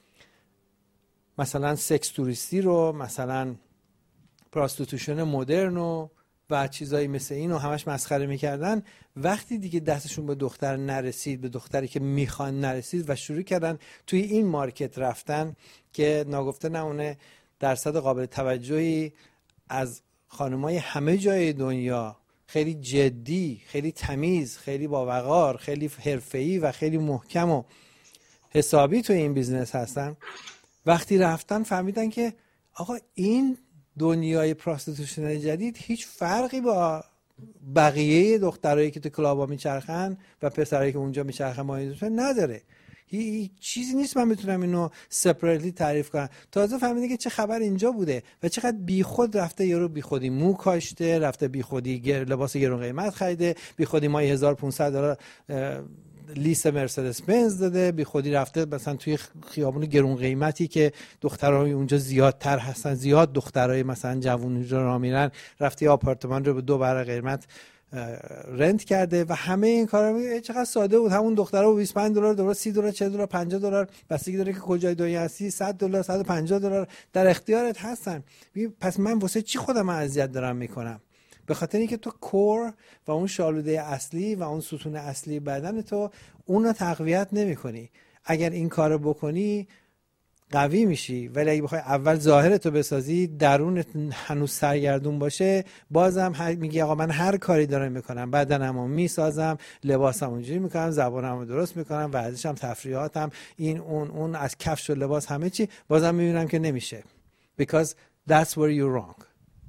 مثلا سکس توریستی رو، مثلا پراستیتوشن مدرن و چیزایی مثل این رو همش مسخره میکردن. وقتی دیگه دستشون به دختر نرسید، به دختری که میخوان نرسید و شروع کردن توی این مارکت رفتن که ناگفته نمونه درصد قابل توجهی از خانمای همه جای دنیا خیلی جدی، خیلی تمیز، خیلی با وقار، خیلی حرفه‌ای و خیلی محکم و حسابی توی این بیزنس هستن، وقتی رفتن فهمیدن که آقا این دنیای پراستیتوشن جدید هیچ فرقی با بقیه دخترایی که تو کلابا میچرخن و پسرایی که اونجا میچرخن ما نداره. هیچ چیزی نیست من بتونم اینو سپریتلی تعریف کنم. تازه فهمیده که چه خبر اینجا بوده و چقدر بیخود رفته، یارو بیخودی مو کاشته، رفته بیخودی لباس گرون قیمت خریده، بیخودی مای $1500 لیست مرسدس بنز داده، بی خودی رفته مثلا توی خیابون گرون قیمتی که دخترای اونجا زیادتر هستن، زیاد دخترای مثلا جوون اونجا راه میرن، رفته آپارتمان رو به 2 برابر قیمت رنت کرده و همه این کارا چقدر ساده بود. همون دخترها $25 $30 $40 $50 بستگی داره که کجای دنیا هستی، $100 $150 در اختیارت هستن. پس من واسه چی خودم اذیت دارم میکنم؟ به خاطر اینکه تو کور و اون شالوده اصلی و اون ستون اصلی بدن تو اونو تقویت نمی‌کنی. اگر این کارو بکنی قوی میشی، ولی اگه بخوای اول ظاهرتو بسازی درونت هنوز سرگردون باشه، بازم میگی آقا من هر کاری دارم میکنم، بدنمو میسازم، لباسمو اونجوری میکنم، زبانمو درست میکنم، ورزشم، تفریحاتم، این اون از کفش و لباس همه چی، بازم میبینم که نمیشه. Because that's where you're wrong.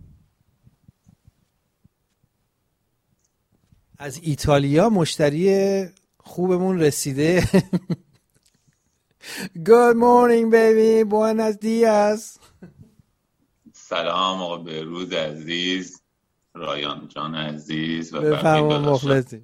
از ایتالیا مشتری خوبمون رسیده. Good morning baby, buenos días. سلام آقا بهروز عزیز، رایان جان عزیز و بفرما مخلصی.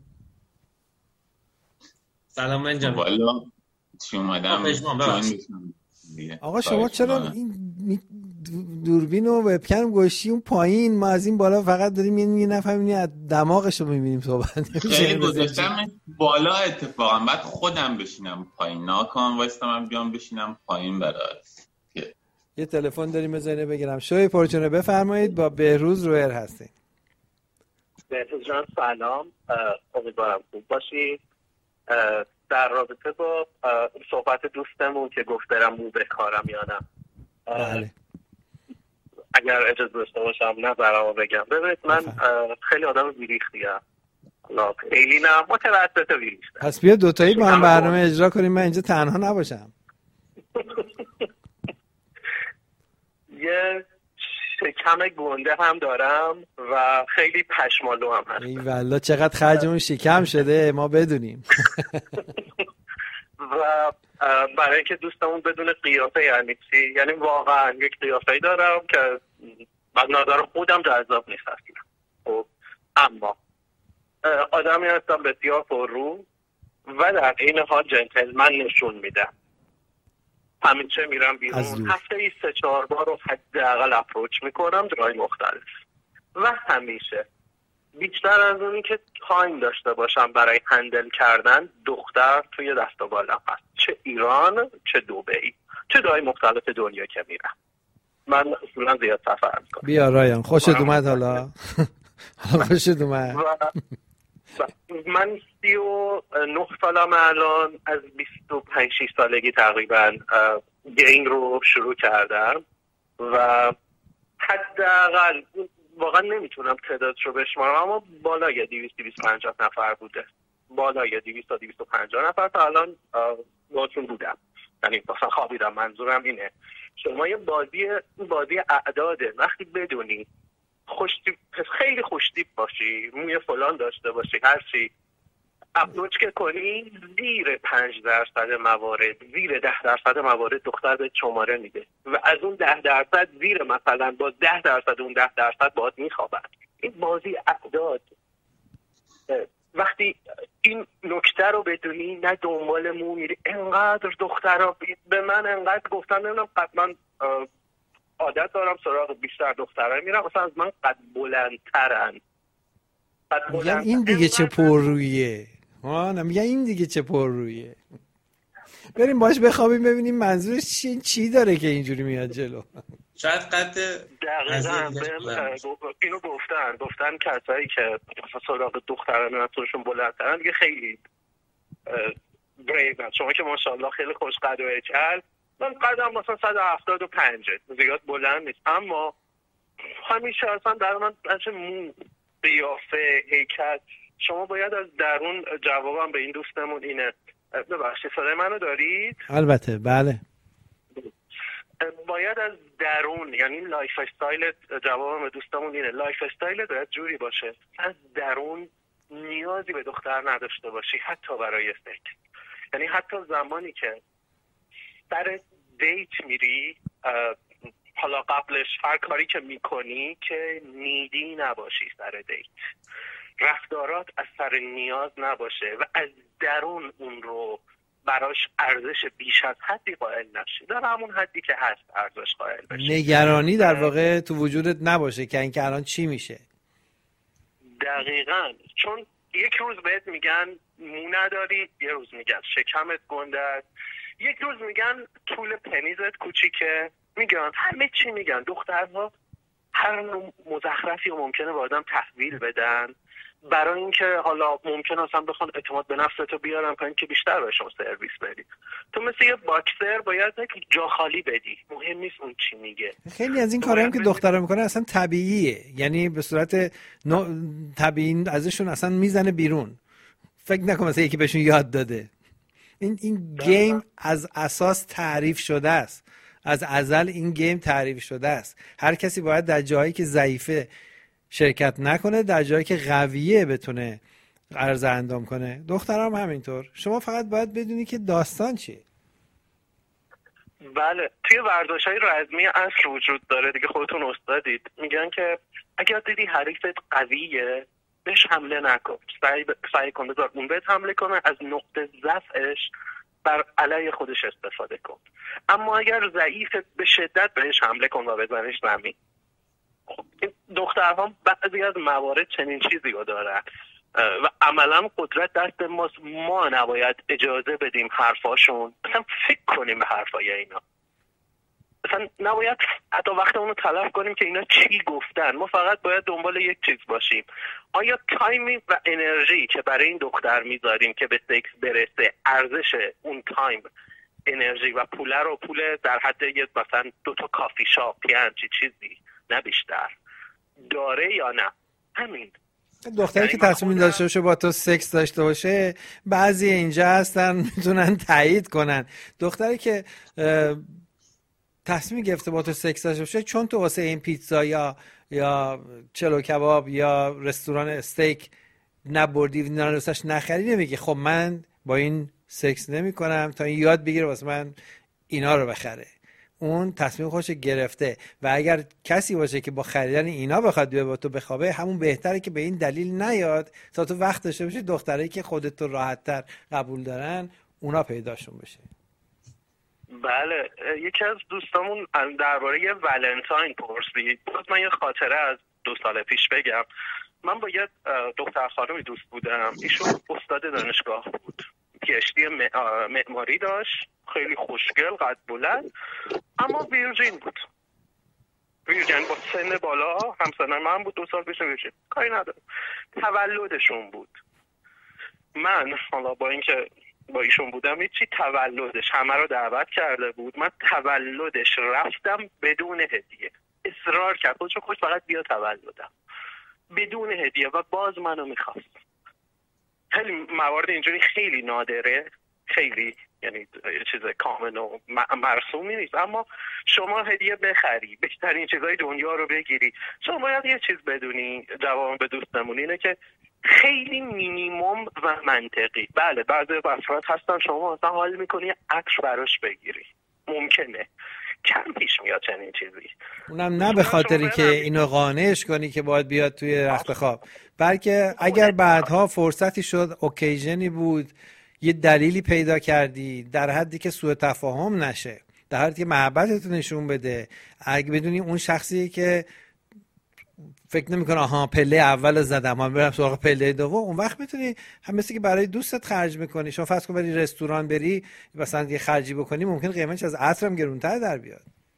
سلام من جان. والا چی اومدم آقا شما چرا این دوربین و وبکم گوشی اون پایین، ما از این بالا فقط داریم یه نفر می‌بینیم از دماغش رو می‌بینیم صحبت. خیلی گذاشتم بالا اتفاقا، بعد خودم بشینم پایین، ناکن وایستم من بیام بشینم پایین برات. یه تلفن داریم بزنه بگیرم. شوی پرچونه بفرمایید، با بهروز رویر هستین. بهروز جان سلام، امیدوارم خوب باشی. در رابطه با صحبت دوستمون که گفت برم مو بکارم یا نه، بله اگر اجازه داشته باشم نظرمو بگم. ببینید من خیلی آدم ویریختیم، خیلی نه متوسط ویریختم. پس بیا دوتایی با هم برنامه اجرا کنیم، من اینجا تنها نباشم. یه شکم گنده هم دارم و خیلی پشمالو هم هستم. ای والله چقدر خرجمون شکم شده ما بدونیم. و برای اینکه دوستمون بدون قیافه یعنی چی، یعنی واقعا یک قیافه‌ای دارم که از نظر خودم جذاب نیست اصلا. خب اما آدمی هستم بسیار پررو و در این حال جنتلمن نشون میدم. همیشه میرم بیرون، هفته‌ای 3-4 بار رو حداقل اپروچ میکنم جای مختلف و همیشه بیشتر از اونی که تایم داشته باشم برای هندل کردن دختر توی دست و بالم هست، چه ایران چه دبی چه جای مختلف دنیا که میرم. من اصولا زیاد سفر میکنم. بیا رایان خوشت اومد. حالا خوشت اومد. من 39 سالم الان، از 25-6 سالگی تقریبا گیم رو شروع کردم و حداقل واقعا نمیتونم تعدادش رو بشمارم اما بالای 200-250 نفر بوده، بالای 200-250 نفر تا الان باهاتون بودم. یعنی مثلا خوابیدم. منظورم اینه شما یه بازی اعداده. وقتی بدونی خیلی خوشتیپ باشی، موی فلان داشته باشی، هر چی اپلوچ که کنی زیر 5% موارد، زیر 10% موارد دختر به شماره میده و از اون 10% زیر مثلا با 10% اون 10% باید میخوابن. این بازی اعداد. وقتی این نکته رو بدونی نه دنبال مو میری. انقدر دخترها به من انقدر گفتن، نمیدونم قطعا عادت دارم سراغ بیشتر دخترها میرم مثلا از من قد بلندترن. میگن این دیگه چه پررویه. میگن این دیگه چه پررویه. بریم باش بخوابیم ببینیم منظورش چی داره که اینجوری میاد جلو. شاید قد دقیقاً اینو گفتن کسایی که سراغ دختران نتونشون بلندترن دیگه خیلی بریو. شما که ماشاءالله خیلی خوش قد و هیکل، من قدم مثلا 175 زیاد بلند نیست اما همیشه اصلا در من مو، قیافه، هیکل. شما باید از درون، جوابم به این دوستمون اینه. ببخشید صدای منو دارید؟ البته بله. باید از درون، یعنی لایف استایلت، جوابم به دوستمون اینه لایف استایلت باید جوری باشه از درون نیازی به دختر نداشته باشی، حتی برای سکس. یعنی حتی زمانی که سر دیت میری، حالا قبلش هر کاری که میکنی که نیدی نباشی سر دیت. رفتارات از سر نیاز نباشه و از درون اون رو براش ارزش بیش از حدی قائل نشی، در همون حدی که هست ارزش قائل بشی. نگرانی در واقع تو وجودت نباشه که اینکه الان چی میشه. دقیقاً، چون یک روز بهت میگن مو نداری، یه روز میگن شکمت گنده است، یک روز میگن طول پنیزت کوچیکه، میگن همه چی میگن. دخترها هر نوع مزخرفی و ممکنه به آدم تحویل بدن برای اینکه حالا ممکنه اصلا بخوان اعتماد به نفستو بیارن کنن که بیشتر بهشون سرویس بدی. تو مثل یه باکسر باید جا خالی بدی، مهم نیست اون چی میگه. خیلی از این کارهایی که دخترها میکنن اصلا طبیعیه، یعنی به صورت طبیعی ازشون اصلا میزنه بیرون. فکر نکن مثلا یکی بهشون یاد داده. این گیم از اساس تعریف شده است، از ازل این گیم تعریف شده است. هر کسی باید در جایی که ضعیفه شرکت نکنه، در جایی که قویه بتونه عرضه اندام کنه. دخترام همینطور. شما فقط باید بدونی که داستان چیه. بله، توی ورزش‌های رزمی اصل وجود داره دیگه، خودتون استادید، میگن که اگر دیدی حریفت قویه بهش حمله نکن، سعی کن بذار اون بهت حمله کنه، از نقطه ضعفش بر علیه خودش استفاده کن. اما اگر ضعیفت به شدت بهش حمله کن و بزنش زمین. دخترها بعضی از موارد چنین چیزی رو دارن و عملا قدرت دست ماست. ما نباید اجازه بدیم حرفاشون، اصلا فکر کنیم به حرفای اینا، اصلا نباید حتی وقت اونو تلف کنیم که اینا چی گفتن. ما فقط باید دنبال یک چیز باشیم، آیا تایمی و انرژی که برای این دختر میذاریم که به سکس برسه ارزش اون تایم، انرژی و پوله رو، پول در حد یه مثلا 2 تا کافی شاپ یا همچین چیزی نه بیشتر داره یا نه. همین. دختری که تصمیم داشته باشه با تو سکس داشته باشه، بعضی اینجا هستن میتونن تایید کنن. دختری که تصمیم گرفته با تو سکس داشته باشه چون تو واسه این پیتزا یا چلو کباب یا رستوران استیک نبردی و نانوسش نخری، نمیگه خب من با این سکس نمی کنم تا این یاد بگیره واسه من اینا رو بخره. اون تصمیم خودش گرفته و اگر کسی باشه که با خریدن اینا بخواد بیاد با تو بخوابه، همون بهتره که به این دلیل نیاد تا تو وقت داشته باشی دخترایی که خودت رو راحت‌تر قبول دارن اونا پیداشون بشه. بله، یکی از دوستامون درباره ولنتاین پرسید. من یه خاطره از 2 سال پیش بگم. من با یه دختر خانمی دوست بودم، ایشون استاد دانشگاه بود، پی‌اچ‌دی معماری داشت، خیلی خوشگل، قد بلند، اما ویرجین بود. ویرجین با سن بالا، همسن من بود، 2 سال پیش ویرجین، کاری ندارم. تولدشون بود. من حالا با اینکه با ایشون بودم هیچی، تولدش همه رو دعوت کرده بود، من تولدش رفتم بدون هدیه. اصرار کرد خودشو خوش فقط بیا تولدم بدون هدیه و باز منو میخواست. خیلی موارد اینجوری خیلی نادره، خیلی یعنی یه چیز کامل و مرسومی نیست، اما شما هدیه بخری، بهترین چیزای دنیا رو بگیری. شما باید یه چیز بدونی، جواب به دوستمون اینه که خیلی مینیمم و منطقی. بله بعضی افراد هستن شما مثلا حال میکنی عطر براش بگیری، ممکنه کم پیش میاد چنین چیزی، اونم نه به خاطری که اینو قانعش کنی که باید بیاد توی رخت خواب، بلکه اگر بعدها فرصتی شد، اوکیژنی بود، یه دلیلی پیدا کردی، در حدی که سوء تفاهم نشه، در حدی که محبتتو نشون بده، اگه بدونی اون شخصی که فکر نمی‌کنه آها پله اول زدم من برم سراغ پله دوم، اون وقت میتونی هم مثل که برای دوستت خرج میکنی. شما فرض کن بری رستوران بری مثلا یه خرجی بکنی، ممکن قیمتش از عطرم گرونتر در بیاد.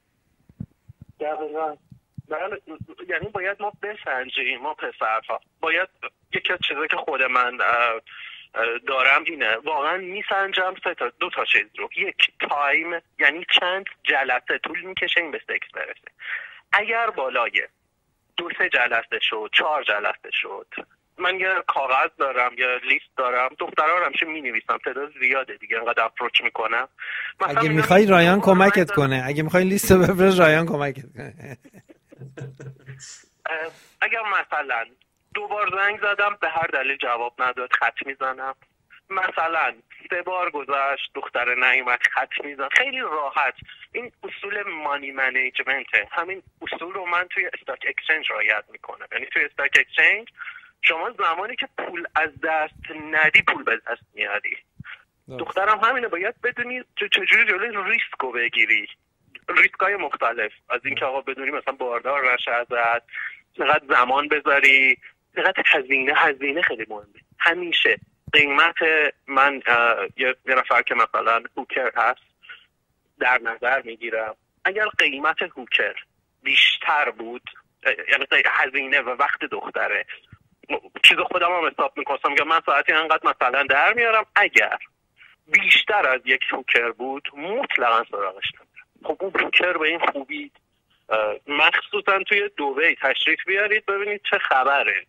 دقیقاً. بله، یعنی باید ما بسنجیم، ما پسرها باید، یکی از چیزایی که خود من دارم اینه، واقعا میسنجم 2 تا چیز رو. یک، تایم، یعنی چند جلسه طول میکشه این به سکس برسه. اگر بالای 2-3 جلسه شد، 4 جلسه شد، من یه کاغذ دارم، یه لیست دارم، دخترها رو همیشه می‌نویسم، تعداد زیاده دیگه، انقدر اپروچ میکنم. اگه میخوای رایان کمکت کنه، اگه میخوای لیست رو بفرست رایان کمکت کنه. اگر مثلا 2 بار زنگ زدم به هر دلیل جواب نداد، خط میزنم. مثلا 3 بار گذشت دختر نیومد، خط میزنم. خیلی راحت. این اصول مانی منیجمنته. همین اصول رو من توی استاک اکسچنج رعایت میکنم. یعنی توی استاک اکسچنج شما زمانی که پول از دست ندی پول به دست میاری. دخترم همینه، باید بدونی چجوری جلوی ریسک رو بگیری، ریسکای مختلف، از اینکه آقا بدونی مثلا باردار نشه ازت، چقدر زمان بذاری، چقدر هزینه خیلی مهمه. همیشه قیمت من یه نفر که مثلا هوکر هست در نظر میگیرم، اگر قیمت هوکر بیشتر بود، یعنی هزینه و وقت دختره، چیز خودم هم حساب میکنم که من ساعتی انقدر مثلا در میارم، اگر بیشتر از یک هوکر بود مطلقا سراغش نمیرم. خب اون هوکر به این خوبی، مخصوصا توی دبی تشریف بیارید ببینید چه خبره.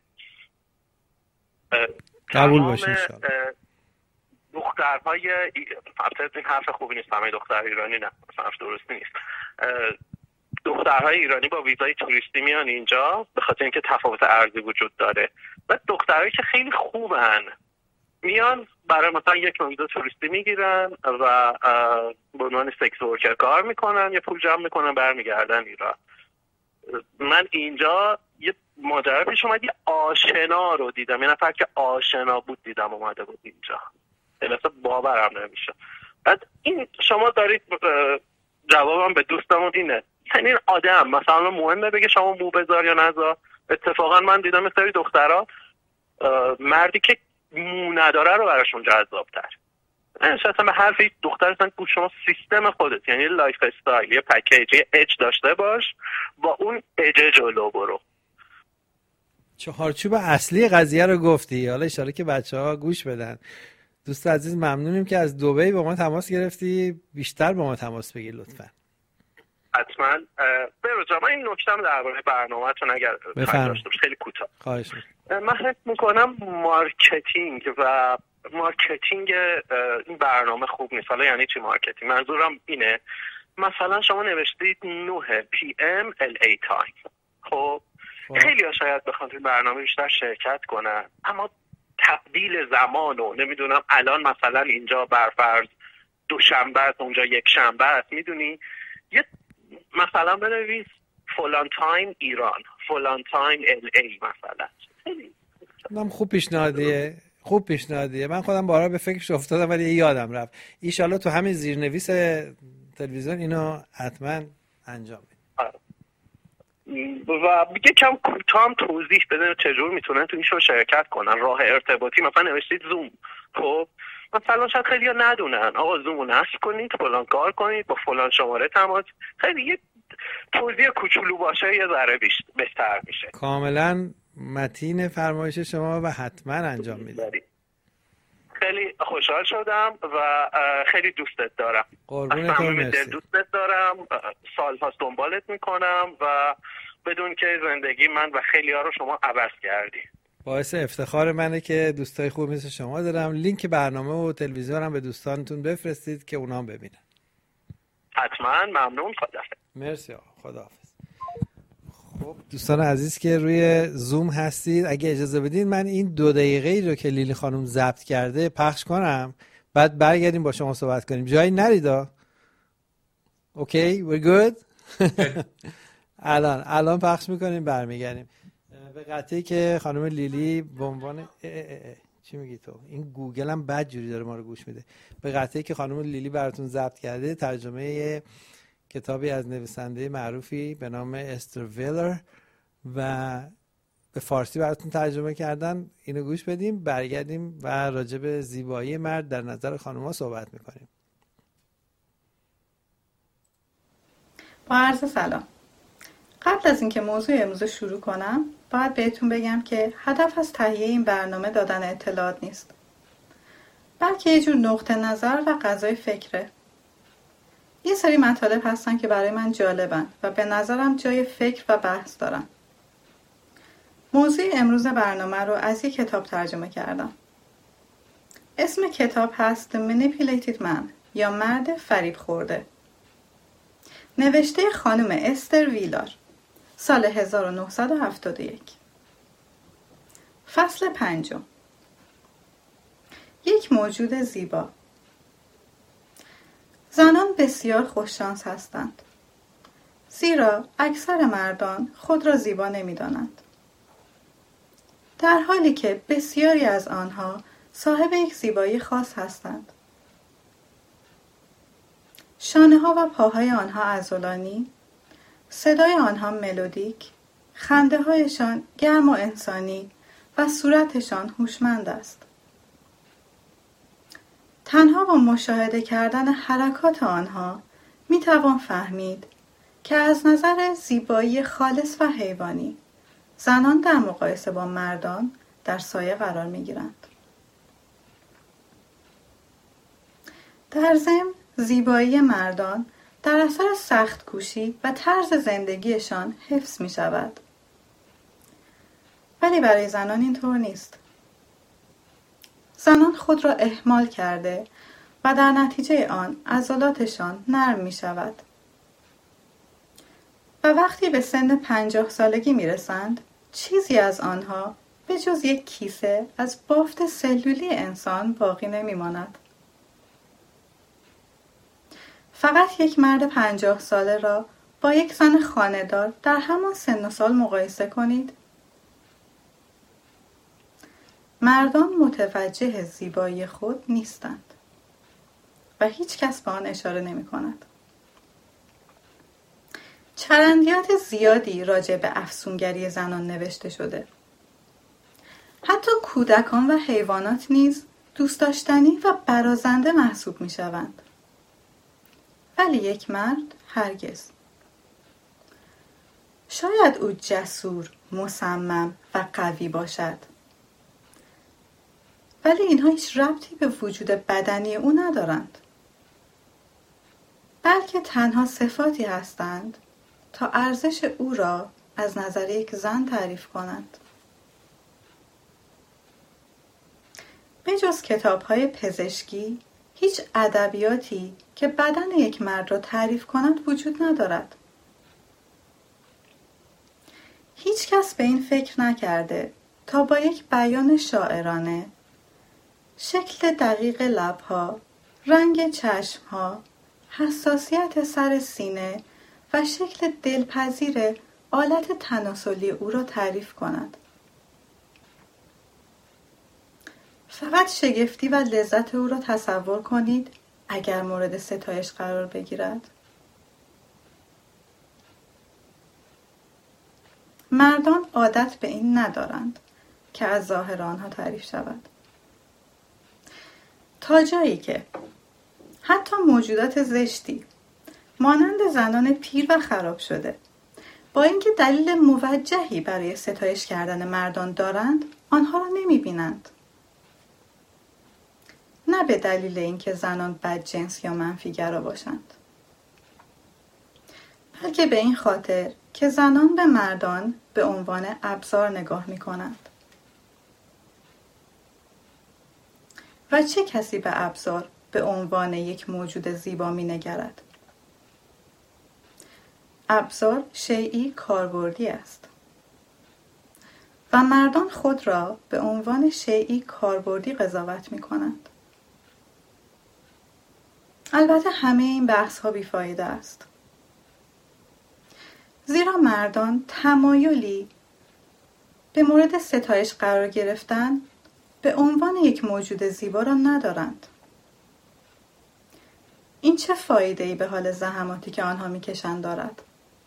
قبول باشین انشاءالله. دخترهای این حرف خوبی نیست، همه دختر ایرانی نه، مثلا حرف درستی نیست. دخترهای ایرانی با ویزای توریستی میان اینجا به خاطر اینکه تفاوت ارزی وجود داره، و دخترهایی که خیلی خوبن میان برای مثلا یک ویزا توریستی میگیرن و به عنوان سکس ورکر کار میکنن، یه پول جمع میکنن برمیگردن ایران. من اینجا یه ماجرا پیش اومد، یه آشنا رو دیدم، یه نفر که آشنا بود دیدم اومده بود اینجا، اصلا باورم نمیشه. بعد این شما دارید، جوابم به دوستمون اینه، یعنی این آدم مثلا مهمه بگه شما مو بذار یا نذار. اتفاقا من دیدم یه سری دخترها مردی که مو نداره رو براشون جذاب‌تر. اصلا به حرف یک دختر اصلا گوش شما سیستم خودت، یعنی لایف استایل، یه پکیج، یه اج داشته باش، با اون اج جلو برو. چهارچوب اصلی قضیه رو گفتی، حالا اشاره که بچه‌ها گوش بدن. دوست عزیز ممنونیم که از دبی با ما تماس گرفتی، بیشتر با ما تماس بگیر لطفاً. حتما. بروجا من این نکته‌ام درباره برنامه‌تون اگر داشته باشه خیلی کوتاه. خواهش می‌کنم. من حس می‌کنم مارکتینگ این برنامه خوب نیست. حالا یعنی چی مارکتینگ؟ منظورم اینه مثلا شما نوشتید 9 PM LA تایم. خب خیلی ها شاید بخوان این برنامه بیشتر شرکت کنن، اما تبدیل زمان و نمیدونم الان مثلا اینجا برفرض دوشنبه است اونجا یک شنبه است، میدونی یه مثلا بنویس فلان تایم ایران، فلان تایم LA مثلا. من خوب پیشنهادیه. من خودم بارها به فکرش افتادم ولی یادم رفت. ایشالله تو همین زیرنویس تلویزیون اینو حتما انجام بدید. و میگه کم کوتاه توضیح بده چجور میتونن تو این شو شرکت کنن. راه ارتباطی مثلا نوشتید زوم، خب مثلا شاید خیلی ها ندونن آقا زوم رو نصب کنید، فلان کار کنید، با فلان شماره تماس. خیلی یه توضیح کوچولو باشه یه ذره بهتر میشه. کاملا متین فرمایش شما و حتما انجام میدید. خیلی خوشحال شدم و خیلی دوستت دارم. قربونتون، مرسی. دوستت دارم، سال هاست دنبالت میکنم و بدون که زندگی من و خیلی ها رو شما عوض کردی. باعث افتخار منه که دوستای خوب مثل شما دارم. لینک برنامه و تلویزیونم به دوستانتون بفرستید که اونا هم ببینن. حتما. ممنون. خداحافظ. مرسی آقا. خداحافظ. خب دوستان عزیز که روی زوم هستید، اگه اجازه بدین من این 2 دقیقه‌ای رو که لیلی خانم ضبط کرده پخش کنم، بعد برگردیم با شما صحبت کنیم. جایی نریدا. اوکی we're good. الان پخش میکنیم برمیگردیم به قطعی که خانم لیلی به عنوان چی میگی تو؟ این گوگل هم بد جوری داره ما رو گوش میده. به قطعی که خانم لیلی براتون ضبط کرده، ترجمه کتابی از نویسنده معروفی به نام استر ویلر و به فارسی براتون ترجمه کردن. اینو گوش بدیم، برگردیم و راجع به زیبایی مرد در نظر خانم‌ها صحبت میکنیم. با عرض سلام. قبل از اینکه موضوع امروز شروع کنم باید بهتون بگم که هدف از تهیه این برنامه دادن اطلاعات نیست، بلکه یه جور نقطه نظر و غذای فکره. یه سری مطالب هستن که برای من جالبن و به نظرم جای فکر و بحث دارن. موضوع امروز برنامه رو از یک کتاب ترجمه کردم. اسم کتاب هست The Manipulated Man یا مرد فریب خورده. نوشته خانم استر ویلر، سال 1971. فصل 5. یک موجود زیبا. زنان بسیار خوششانس هستند، زیرا اکثر مردان خود را زیبا نمی دانند. در حالی که بسیاری از آنها صاحب یک زیبایی خاص هستند. شانه‌ها و پاهای آنها عضلانی، صدای آنها ملودیک، خنده‌هایشان گرم و انسانی و صورتشان هوشمند است. تنها با مشاهده کردن حرکات آنها می‌توان فهمید که از نظر زیبایی خالص و حیوانی زنان در مقایسه با مردان در سایه قرار می‌گیرند. در ضمن زیبایی مردان در اثر سخت کوشی و طرز زندگیشان حفظ می شود. ولی برای زنان اینطور نیست. زنان خود را اهمال کرده و در نتیجه آن عضلاتشان نرم می شود. و وقتی به سن 50 سالگی می رسند، چیزی از آنها به جز یک کیسه از بافت سلولی انسان باقی نمی ماند. فقط یک مرد 50 ساله را با یک زن خانه‌دار در همان سن و سال مقایسه کنید. مردان متوجه زیبایی خود نیستند و هیچ کس به آن اشاره نمی کند. چرندیات زیادی راجع به افسونگری زنان نوشته شده. حتی کودکان و حیوانات نیز دوست داشتنی و برازنده محسوب می شوند. ولی یک مرد هرگز. شاید او جسور، مصمم و قوی باشد، ولی اینها هیچ ربطی به وجود بدنی او ندارند، بلکه تنها صفاتی هستند تا ارزش او را از نظر یک زن تعریف کنند. به جز کتاب‌های پزشکی، هیچ ادبیاتی که بدن یک مرد را تعریف کند وجود ندارد. هیچ کس به این فکر نکرده تا با یک بیان شاعرانه شکل دقیق لب‌ها، رنگ چشم‌ها، حساسیت سر سینه و شکل دلپذیر آلت تناسلی او را تعریف کند. فقط شگفتی و لذت او را تصور کنید اگر مورد ستایش قرار بگیرد. مردان عادت به این ندارند که از ظاهر آنها تعریف شود. تا جایی که حتی موجودات زشتی مانند زنان پیر و خراب شده با اینکه دلیل موجهی برای ستایش کردن مردان دارند، آنها را نمی‌بینند. نه به دلیل اینکه زنان بدجنس یا منفی‌گرا باشند، بلکه به این خاطر که زنان به مردان به عنوان ابزار نگاه می‌کنند. و چه کسی به ابزار به عنوان یک موجود زیبا می‌نگرد؟ ابزار شیئی کاربردی است و مردان خود را به عنوان شیئی کاربردی قضاوت می‌کنند. البته همه این بحث‌ها بی‌فایده است، زیرا مردان تمایلی به مورد ستایش قرار گرفتن به عنوان یک موجود زیبا را ندارند. این چه فایده‌ای به حال زحماتی که آنها می‌کشند دارد؟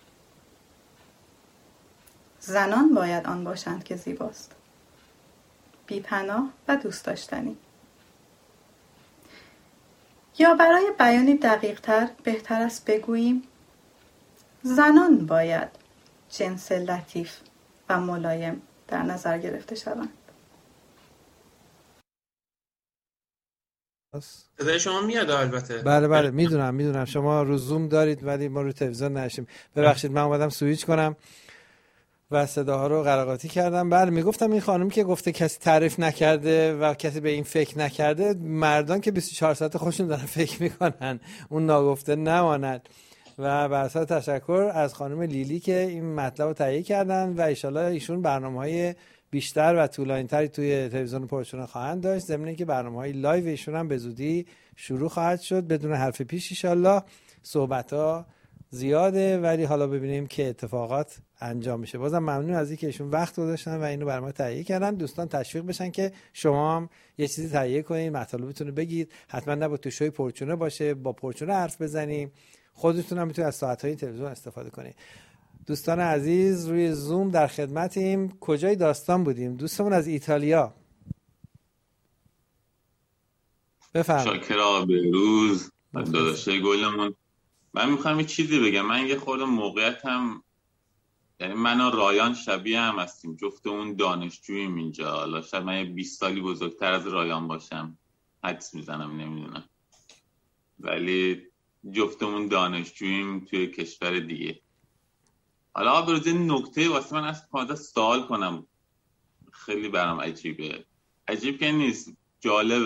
زنان باید آن باشند که زیباست، بی‌پناه و دوست داشتنی. یا برای بیانی دقیق‌تر بهتر است بگوییم زنان باید جنس لطیف و ملایم در نظر گرفته شوند. صدای شما میاد البته. بله میدونم شما رو زوم دارید ولی ما رو تلویزیون نشیم. ببخشید من اومدم سویچ کنم و صداها رو قراقاتی کردم. بله میگفتم این خانم که گفته کسی تعریف نکرده و کسی به این فکر نکرده، مردان که 24 ساعت خودشون دارن فکر میکنن اون ناگفته نماند. و به اساس تشکر از خانم لیلی که این مطلب رو تهیه کردن و انشالله ایشون برنامه‌های بیشتر و طولانی‌تری توی تلویزیون پرچون خواهند داشت، ضمن اینکه برنامه‌های لایو ایشون هم به زودی شروع خواهد شد بدون حرف پیش. انشالله صحبت‌ها زیاده ولی حالا ببینیم که اتفاقات انجام میشه. بازم ممنون از اینکه ایشون وقت گذاشتن و اینو برام تهیه کردن. دوستان تشویق بشن که شما هم یه چیزی تهیه کنید، مطالبتون رو بگید. حتما نباید تو شوی پرچونه باشه، با پرچونه حرف بزنیم. خودتون هم میتونید از ساعت‌های تلویزیون استفاده کنید. دوستان عزیز روی زوم در خدمتیم. کجای داستان بودیم؟ دوستمون از ایتالیا. بفرمایید. شاکر آقا بهروز داداشه گلمون. من میخوام یه چیزی بگم. من یه خورده موقعیتم، یعنی من و رایان شبیه هم هستیم، جفتمون دانشجوییم اینجا. حالا شاید من 20 سالی بزرگتر از رایان باشم، حدس میزنم، نمیدونم، ولی جفتمون دانشجوییم توی کشور دیگه. حالا بروز این نکته واسه من از سوال کنم، خیلی برام عجیبه. عجیب که نیست، جالب.